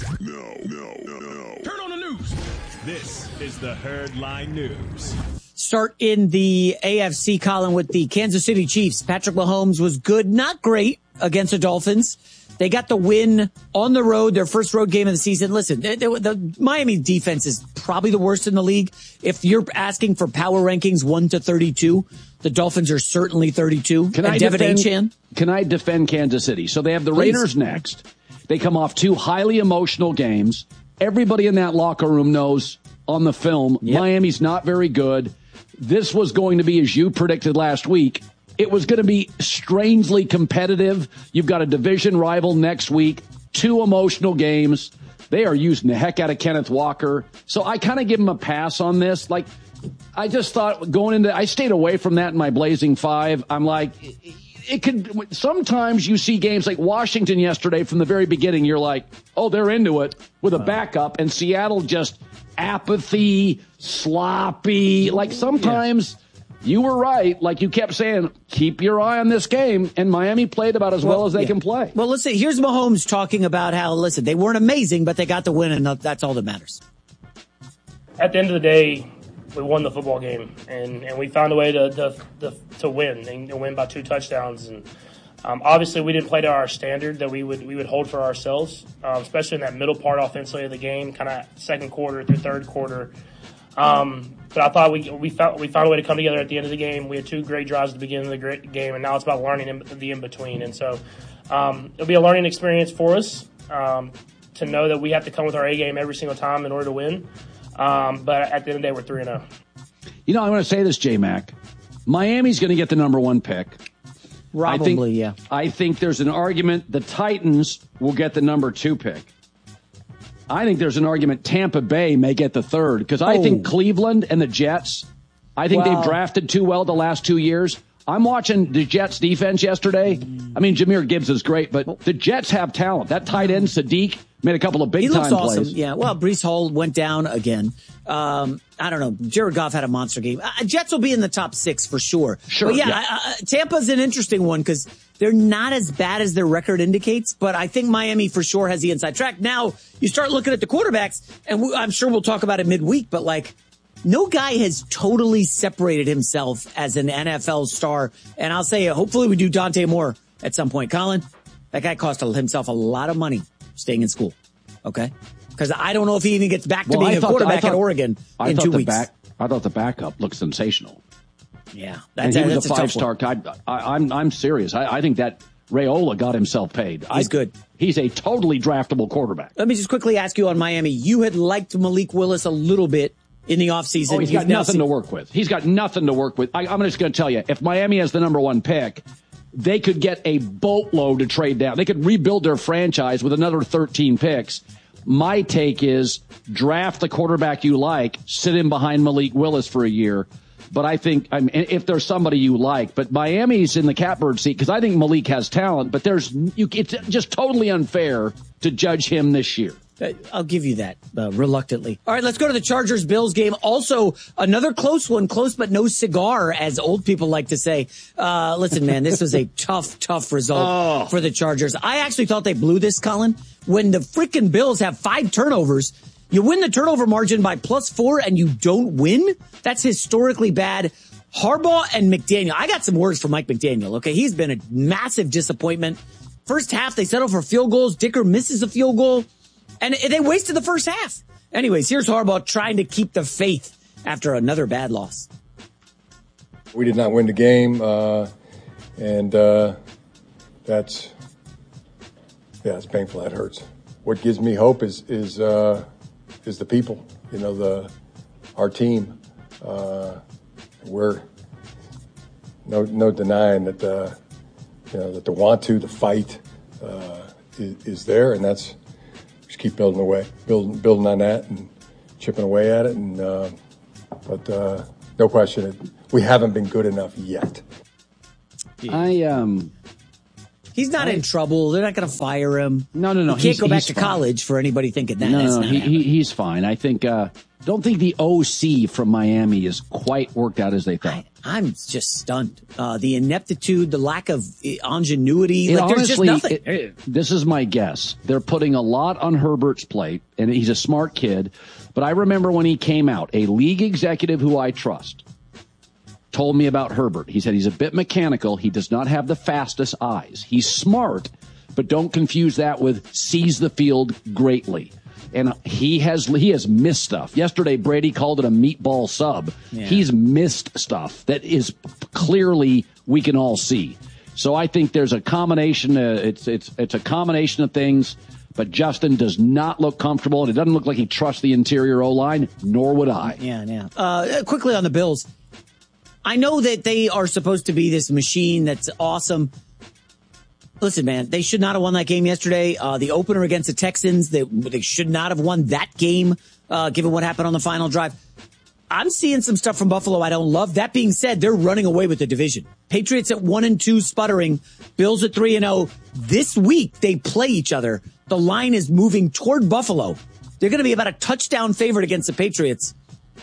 [SPEAKER 10] No. Turn on the news. This is the Herd Line News.
[SPEAKER 13] Start in the AFC, Colin, with the Kansas City Chiefs. Patrick Mahomes was good, not great, against the Dolphins. They got the win on the road, their first road game of the season. Listen, the Miami defense is probably the worst in the league. If you're asking for power rankings 1 to 32, the Dolphins are certainly 32.
[SPEAKER 3] Can I defend Kansas City? So they have the Raiders next. They come off 2 highly emotional games. Everybody in that locker room knows on the film, Miami's not very good. This was going to be, as you predicted last week, it was going to be strangely competitive. You've got a division rival next week, 2 emotional games. They are using the heck out of Kenneth Walker. So I kind of give him a pass on this. Like, I just thought I stayed away from that in my Blazing 5. I'm like, it could, sometimes you see games like Washington yesterday from the very beginning. You're like, oh, they're into it with a backup, and Seattle just apathy, sloppy. Like sometimes you were right. Like you kept saying, keep your eye on this game. And Miami played about as well as they can play.
[SPEAKER 13] Well, listen, here's Mahomes talking about how, listen, they weren't amazing, but they got the win, and that's all that matters.
[SPEAKER 1] At the end of the day, we won the football game, and we found a way to win and win by 2 touchdowns. And obviously, we didn't play to our standard that we would hold for ourselves, especially in that middle part offensively of the game, kind of second quarter through third quarter. But I thought we found a way to come together at the end of the game. We had 2 great drives at the beginning of the game, and now it's about learning the in between. And so it'll be a learning experience for us to know that we have to come with our A game every single time in order to win. But at the end of the day, we're 3-0.
[SPEAKER 3] You know, I want to say this, J-Mac. Miami's going to get the number 1 pick.
[SPEAKER 13] Probably,
[SPEAKER 3] I think there's an argument the Titans will get the number 2 pick. I think there's an argument Tampa Bay may get the 3rd because I think Cleveland and the Jets, I think they've drafted too well the last 2 years. I'm watching the Jets defense yesterday. I mean, Jahmyr Gibbs is great, but the Jets have talent. That tight end, Sadiq, made a couple of big-time plays.
[SPEAKER 13] Awesome. Yeah, well, Breece Hall went down again. I don't know. Jared Goff had a monster game. Jets will be in the top 6 for sure. But Tampa's an interesting one because they're not as bad as their record indicates, but I think Miami for sure has the inside track. Now, you start looking at the quarterbacks, and I'm sure we'll talk about it midweek, but like, no guy has totally separated himself as an NFL star. And I'll say, hopefully we do Dante Moore at some point. Colin, that guy cost himself a lot of money staying in school. Okay? Because I don't know if he even gets back to being a quarterback at Oregon in 2 weeks.
[SPEAKER 3] I thought the backup looked sensational.
[SPEAKER 13] Yeah.
[SPEAKER 3] And he was a 5-star guy. I'm serious. I think that Raiola got himself paid.
[SPEAKER 13] He's good.
[SPEAKER 3] He's a totally draftable quarterback.
[SPEAKER 13] Let me just quickly ask you on Miami. You had liked Malik Willis a little bit in the offseason.
[SPEAKER 3] He's got nothing to work with. He's got nothing to work with. I'm just going to tell you, if Miami has the number 1 pick, they could get a boatload to trade down. They could rebuild their franchise with another 13 picks. My take is draft the quarterback you like, sit him behind Malik Willis for a year. But I think, if there's somebody you like, but Miami's in the catbird seat because I think Malik has talent, but it's just totally unfair to judge him this year.
[SPEAKER 13] I'll give you that, reluctantly. All right, let's go to the Chargers-Bills game. Also, another close one, close but no cigar, as old people like to say. Listen, man, this was a tough result for the Chargers. I actually thought they blew this, Colin. When the freaking Bills have 5 turnovers, you win the turnover margin by +4 and you don't win? That's historically bad. Harbaugh and McDaniel. I got some words for Mike McDaniel, okay? He's been a massive disappointment. First half, they settle for field goals. Dicker misses a field goal. And they wasted the first half. Anyways, here's Harbaugh trying to keep the faith after another bad loss.
[SPEAKER 2] We did not win the game. And it's painful. That hurts. What gives me hope is the people. Our team. We're no denying that that the want to, the fight is there, and that's just keep building on that and chipping away at it. And but no question, we haven't been good enough yet.
[SPEAKER 13] He's not in trouble. They're not going to fire him.
[SPEAKER 3] No.
[SPEAKER 13] He can't go back to college for anybody thinking that.
[SPEAKER 3] No, he's fine. I think. Don't think the OC from Miami is quite worked out as they thought.
[SPEAKER 13] I'm just stunned. The ineptitude, the lack of ingenuity.
[SPEAKER 3] Honestly,
[SPEAKER 13] there's just nothing.
[SPEAKER 3] This is my guess. They're putting a lot on Herbert's plate, and he's a smart kid. But I remember when he came out, a league executive who I trust told me about Herbert. He said he's a bit mechanical. He does not have the fastest eyes. He's smart, but don't confuse that with sees the field greatly. And he has missed stuff. Yesterday, Brady called it a meatball sub. Yeah. He's missed stuff that is clearly we can all see. So I think there's a combination. It's a combination of things. But Justin does not look comfortable, and it doesn't look like he trusts the interior O-line. Nor would I.
[SPEAKER 13] Yeah. Quickly on the Bills, I know that they are supposed to be this machine that's awesome. Listen, man, they should not have won that game yesterday. The opener against the Texans, they should not have won that game, given what happened on the final drive. I'm seeing some stuff from Buffalo I don't love. That being said, they're running away with the division. Patriots at 1-2 sputtering. Bills at 3-0. This week, they play each other. The line is moving toward Buffalo. They're going to be about a touchdown favorite against the Patriots.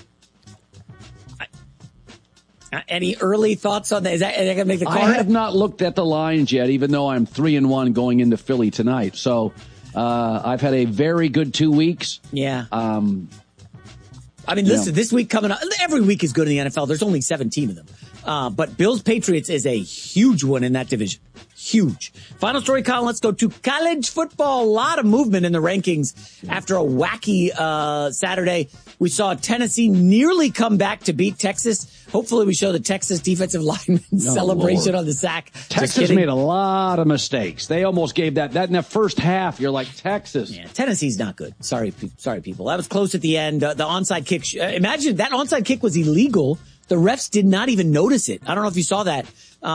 [SPEAKER 13] Any early thoughts on that? Is that going to make the card?
[SPEAKER 3] I have not looked at the lines yet, even though I'm 3-1 going into Philly tonight. So I've had a very good 2 weeks.
[SPEAKER 13] Yeah. Listen, this week coming up, every week is good in the NFL. There's only 17 of them. But Bills-Patriots is a huge one in that division. Huge. Final story, Colin, let's go to college football. A lot of movement in the rankings after a wacky Saturday. We saw Tennessee nearly come back to beat Texas. Hopefully we show the Texas defensive lineman celebration on the sack.
[SPEAKER 3] Texas made a lot of mistakes. They almost gave that in the first half. You're like, Texas.
[SPEAKER 13] Yeah, Tennessee's not good. Sorry, people. That was close at the end. The onside kick. Imagine that onside kick was illegal. The refs did not even notice it. I don't know if you saw that.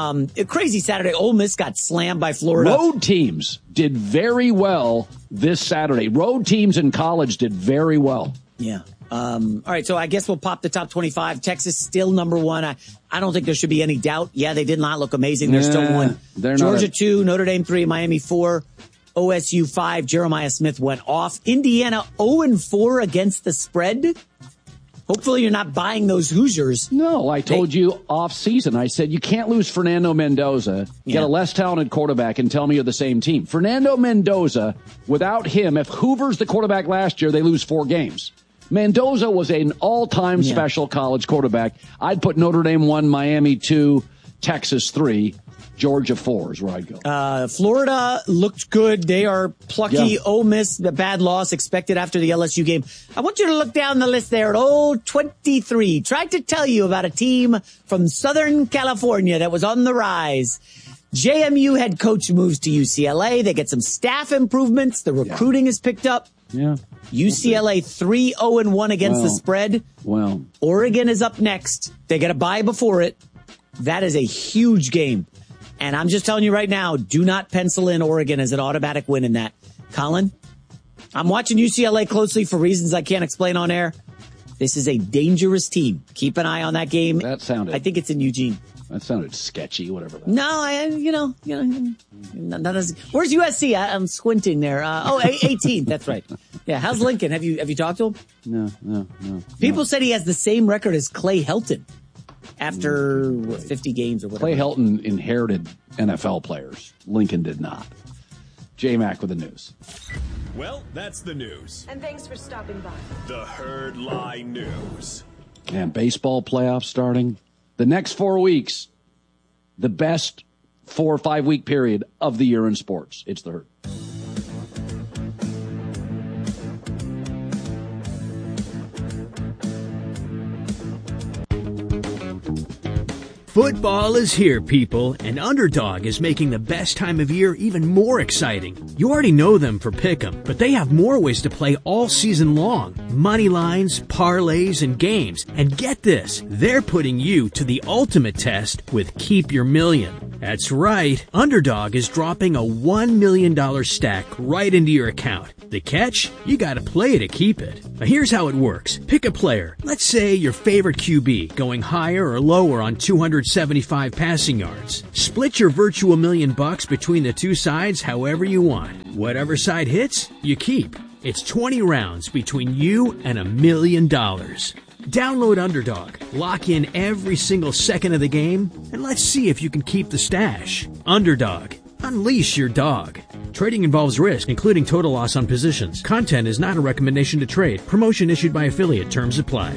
[SPEAKER 13] A crazy Saturday. Ole Miss got slammed by Florida.
[SPEAKER 3] Road teams did very well this Saturday. Road teams in college did very well.
[SPEAKER 13] Yeah. All right, so I guess we'll pop the top 25. Texas still number one. I don't think there should be any doubt. Yeah, they did not look amazing. They're still one. Georgia 2, Notre Dame 3, Miami 4, OSU 5. Jeremiah Smith went off. Indiana 0-4 against the spread. Hopefully you're not buying those Hoosiers.
[SPEAKER 3] No, I told you off season. I said you can't lose Fernando Mendoza, get a less talented quarterback, and tell me you're the same team. Fernando Mendoza, without him, if Hoover's the quarterback last year, they lose 4 games. Mendoza was an all-time special college quarterback. I'd put Notre Dame 1, Miami 2, Texas 3, Georgia 4 is where I'd go.
[SPEAKER 13] Florida looked good. They are plucky. Yeah. Ole Miss, the bad loss expected after the LSU game. I want you to look down the list there at 23. Tried to tell you about a team from Southern California that was on the rise. JMU head coach moves to UCLA. They get some staff improvements. The recruiting is picked up.
[SPEAKER 3] Yeah.
[SPEAKER 13] UCLA 3-0-1 against the spread.
[SPEAKER 3] Well,
[SPEAKER 13] Oregon is up next. They get a bye before it. That is a huge game. And I'm just telling you right now, do not pencil in Oregon as an automatic win in that. Colin, I'm watching UCLA closely for reasons I can't explain on air. This is a dangerous team. Keep an eye on that game.
[SPEAKER 3] That sounded.
[SPEAKER 13] I think it's in Eugene.
[SPEAKER 3] That sounded sketchy, whatever.
[SPEAKER 13] No, not as. Where's USC? I'm squinting there. 18th. That's right. Yeah. How's Lincoln? Have you talked to him?
[SPEAKER 3] No.
[SPEAKER 13] People said he has the same record as Clay Helton after 50 games or whatever.
[SPEAKER 3] Clay Helton inherited NFL players. Lincoln did not. J-Mac with the news.
[SPEAKER 10] Well, that's the news.
[SPEAKER 11] And thanks for stopping by.
[SPEAKER 10] The Herd Lie News.
[SPEAKER 3] And baseball playoffs starting. The next 4 weeks, the best 4 or 5 week period of the year in sports. It's the Herd.
[SPEAKER 4] Football is here, people, and Underdog is making the best time of year even more exciting. You already know them for Pick'em, but they have more ways to play all season long. Money lines, parlays, and games. And get this, they're putting you to the ultimate test with Keep Your Million. That's right, Underdog is dropping a $1 million stack right into your account. The catch? You gotta play to keep it. Now here's how it works. Pick a player. Let's say your favorite QB, going higher or lower on 275 passing yards. Split your virtual $1 million between the two sides however you want. Whatever side hits, you keep. It's 20 rounds between you and $1 million. Download Underdog, lock in every single second of the game, and let's see if you can keep the stash. Underdog. Unleash your dog. Trading involves risk, including total loss on positions. Content is not a recommendation to trade. Promotion issued by affiliate. Terms apply.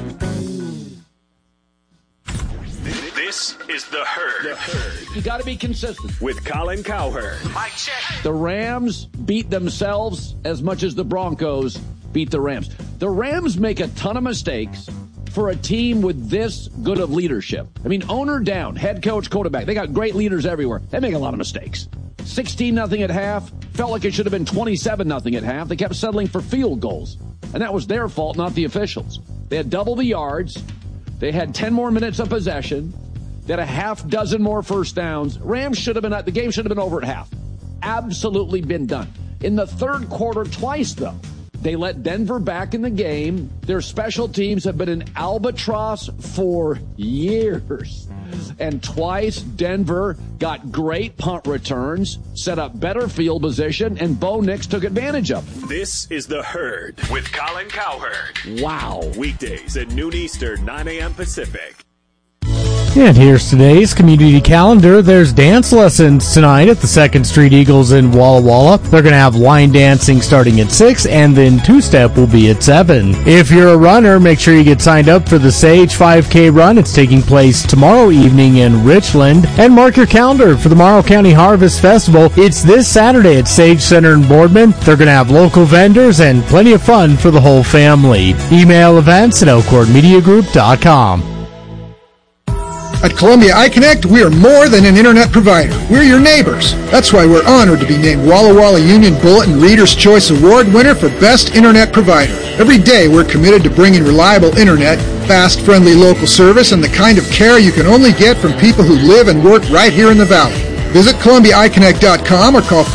[SPEAKER 7] This is The Herd.
[SPEAKER 3] You got to be consistent.
[SPEAKER 7] With Colin Cowherd.
[SPEAKER 23] Mic check.
[SPEAKER 3] The Rams beat themselves as much as the Broncos beat the Rams. The Rams make a ton of mistakes for a team with this good of leadership. I mean, owner down, head coach, quarterback. They got great leaders everywhere. They make a lot of mistakes. 16-0 at half. Felt like it should have been 27-0 at half. They kept settling for field goals. And that was their fault, not the officials. They had double the yards. They had 10 more minutes of possession. They had a half dozen more first downs. Rams should have been the game should have been over at half. Absolutely been done. In the third quarter, twice, though, they let Denver back in the game. Their special teams have been an albatross for years. And twice, Denver got great punt returns, set up better field position, and Bo Nix took advantage of it.
[SPEAKER 7] This is The Herd with Colin Cowherd.
[SPEAKER 3] Wow.
[SPEAKER 7] Weekdays at noon Eastern, 9 a.m. Pacific.
[SPEAKER 5] And here's today's community calendar. There's dance lessons tonight at the 2nd Street Eagles in Walla Walla. They're going to have line dancing starting at 6, and then two-step will be at 7. If you're a runner, make sure you get signed up for the Sage 5K run. It's taking place tomorrow evening in Richland. And mark your calendar for the Morrow County Harvest Festival. It's this Saturday at Sage Center in Boardman. They're going to have local vendors and plenty of fun for the whole family. Email events at elkhornmediagroup.com.
[SPEAKER 8] At Columbia iConnect, we are more than an internet provider. We're your neighbors. That's why we're honored to be named Walla Walla Union Bulletin Reader's Choice Award winner for Best Internet Provider. Every day, we're committed to bringing reliable internet, fast, friendly local service, and the kind of care you can only get from people who live and work right here in the Valley. Visit ColumbiaIConnect.com or call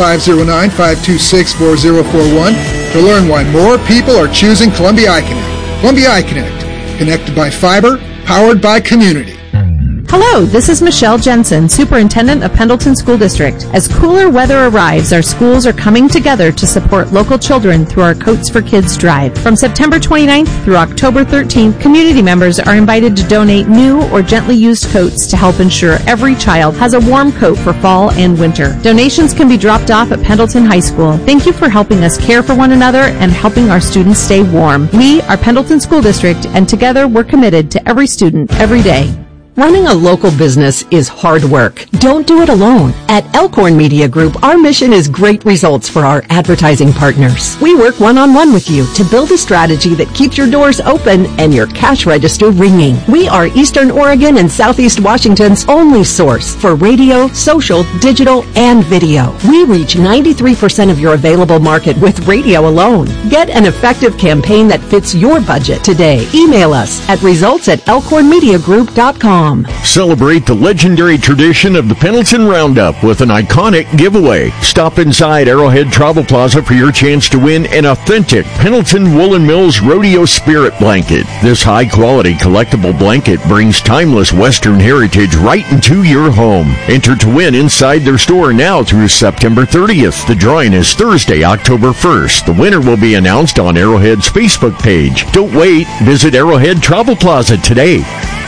[SPEAKER 8] 509-526-4041 to learn why more people are choosing Columbia iConnect. Columbia iConnect, connected by fiber, powered by community.
[SPEAKER 12] Hello, this is Michelle Jensen, Superintendent of Pendleton School District. As cooler weather arrives, our schools are coming together to support local children through our Coats for Kids drive. From September 29th through October 13th, community members are invited to donate new or gently used coats to help ensure every child has a warm coat for fall and winter. Donations can be dropped off at Pendleton High School. Thank you for helping us care for one another and helping our students stay warm. We are Pendleton School District, and together we're committed to every student every day.
[SPEAKER 14] Running a local business is hard work. Don't do it alone. At Elkhorn Media Group, our mission is great results for our advertising partners. We work one-on-one with you to build a strategy that keeps your doors open and your cash register ringing. We are Eastern Oregon and Southeast Washington's only source for radio, social, digital, and video. We reach 93% of your available market with radio alone. Get an effective campaign that fits your budget today. Email us at results@elkhornmediagroup.com.
[SPEAKER 6] Celebrate the legendary tradition of the Pendleton Roundup with an iconic giveaway. Stop inside Arrowhead Travel Plaza for your chance to win an authentic Pendleton Woolen Mills Rodeo Spirit Blanket. This high-quality collectible blanket brings timeless Western heritage right into your home. Enter to win inside their store now through September 30th. The drawing is Thursday, October 1st. The winner will be announced on Arrowhead's Facebook page. Don't wait. Visit Arrowhead Travel Plaza today.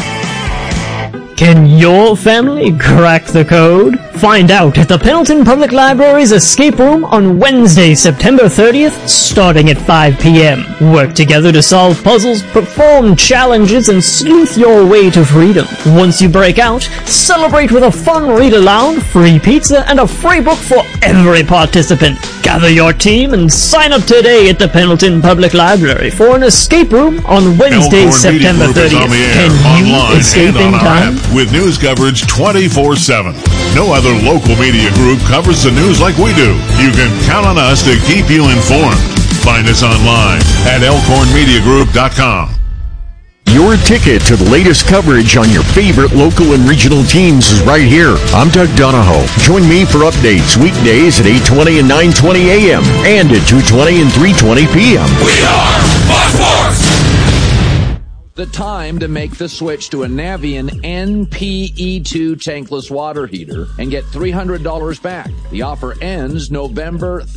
[SPEAKER 26] Can your family crack the code? Find out at the Pendleton Public Library's Escape Room on Wednesday, September 30th, starting at 5 p.m. Work together to solve puzzles, perform challenges, and sleuth your way to freedom. Once you break out, celebrate with a fun read-aloud, free pizza, and a free book for every participant. Gather your team and sign up today at the Pendleton Public Library for an escape room on Wednesday,
[SPEAKER 7] Elkhorn
[SPEAKER 26] September
[SPEAKER 7] Media Group is
[SPEAKER 26] 30th.
[SPEAKER 7] on the air,
[SPEAKER 26] Can you
[SPEAKER 7] online,
[SPEAKER 26] escape
[SPEAKER 7] and
[SPEAKER 26] in
[SPEAKER 7] on our
[SPEAKER 26] time?
[SPEAKER 7] app with news coverage 24/7. No other local media group covers the news like we do. You can count on us to keep you informed. Find us online at elkhornmediagroup.com.
[SPEAKER 6] Your ticket to the latest coverage on your favorite local and regional teams is right here. I'm Doug Donahoe. Join me for updates weekdays at 8:20 and 9:20 a.m. and at 2:20 and 3:20 p.m.
[SPEAKER 15] We are Fox Sports!
[SPEAKER 9] The time to make the switch to a Navion NPE2 tankless water heater and get $300 back. The offer ends November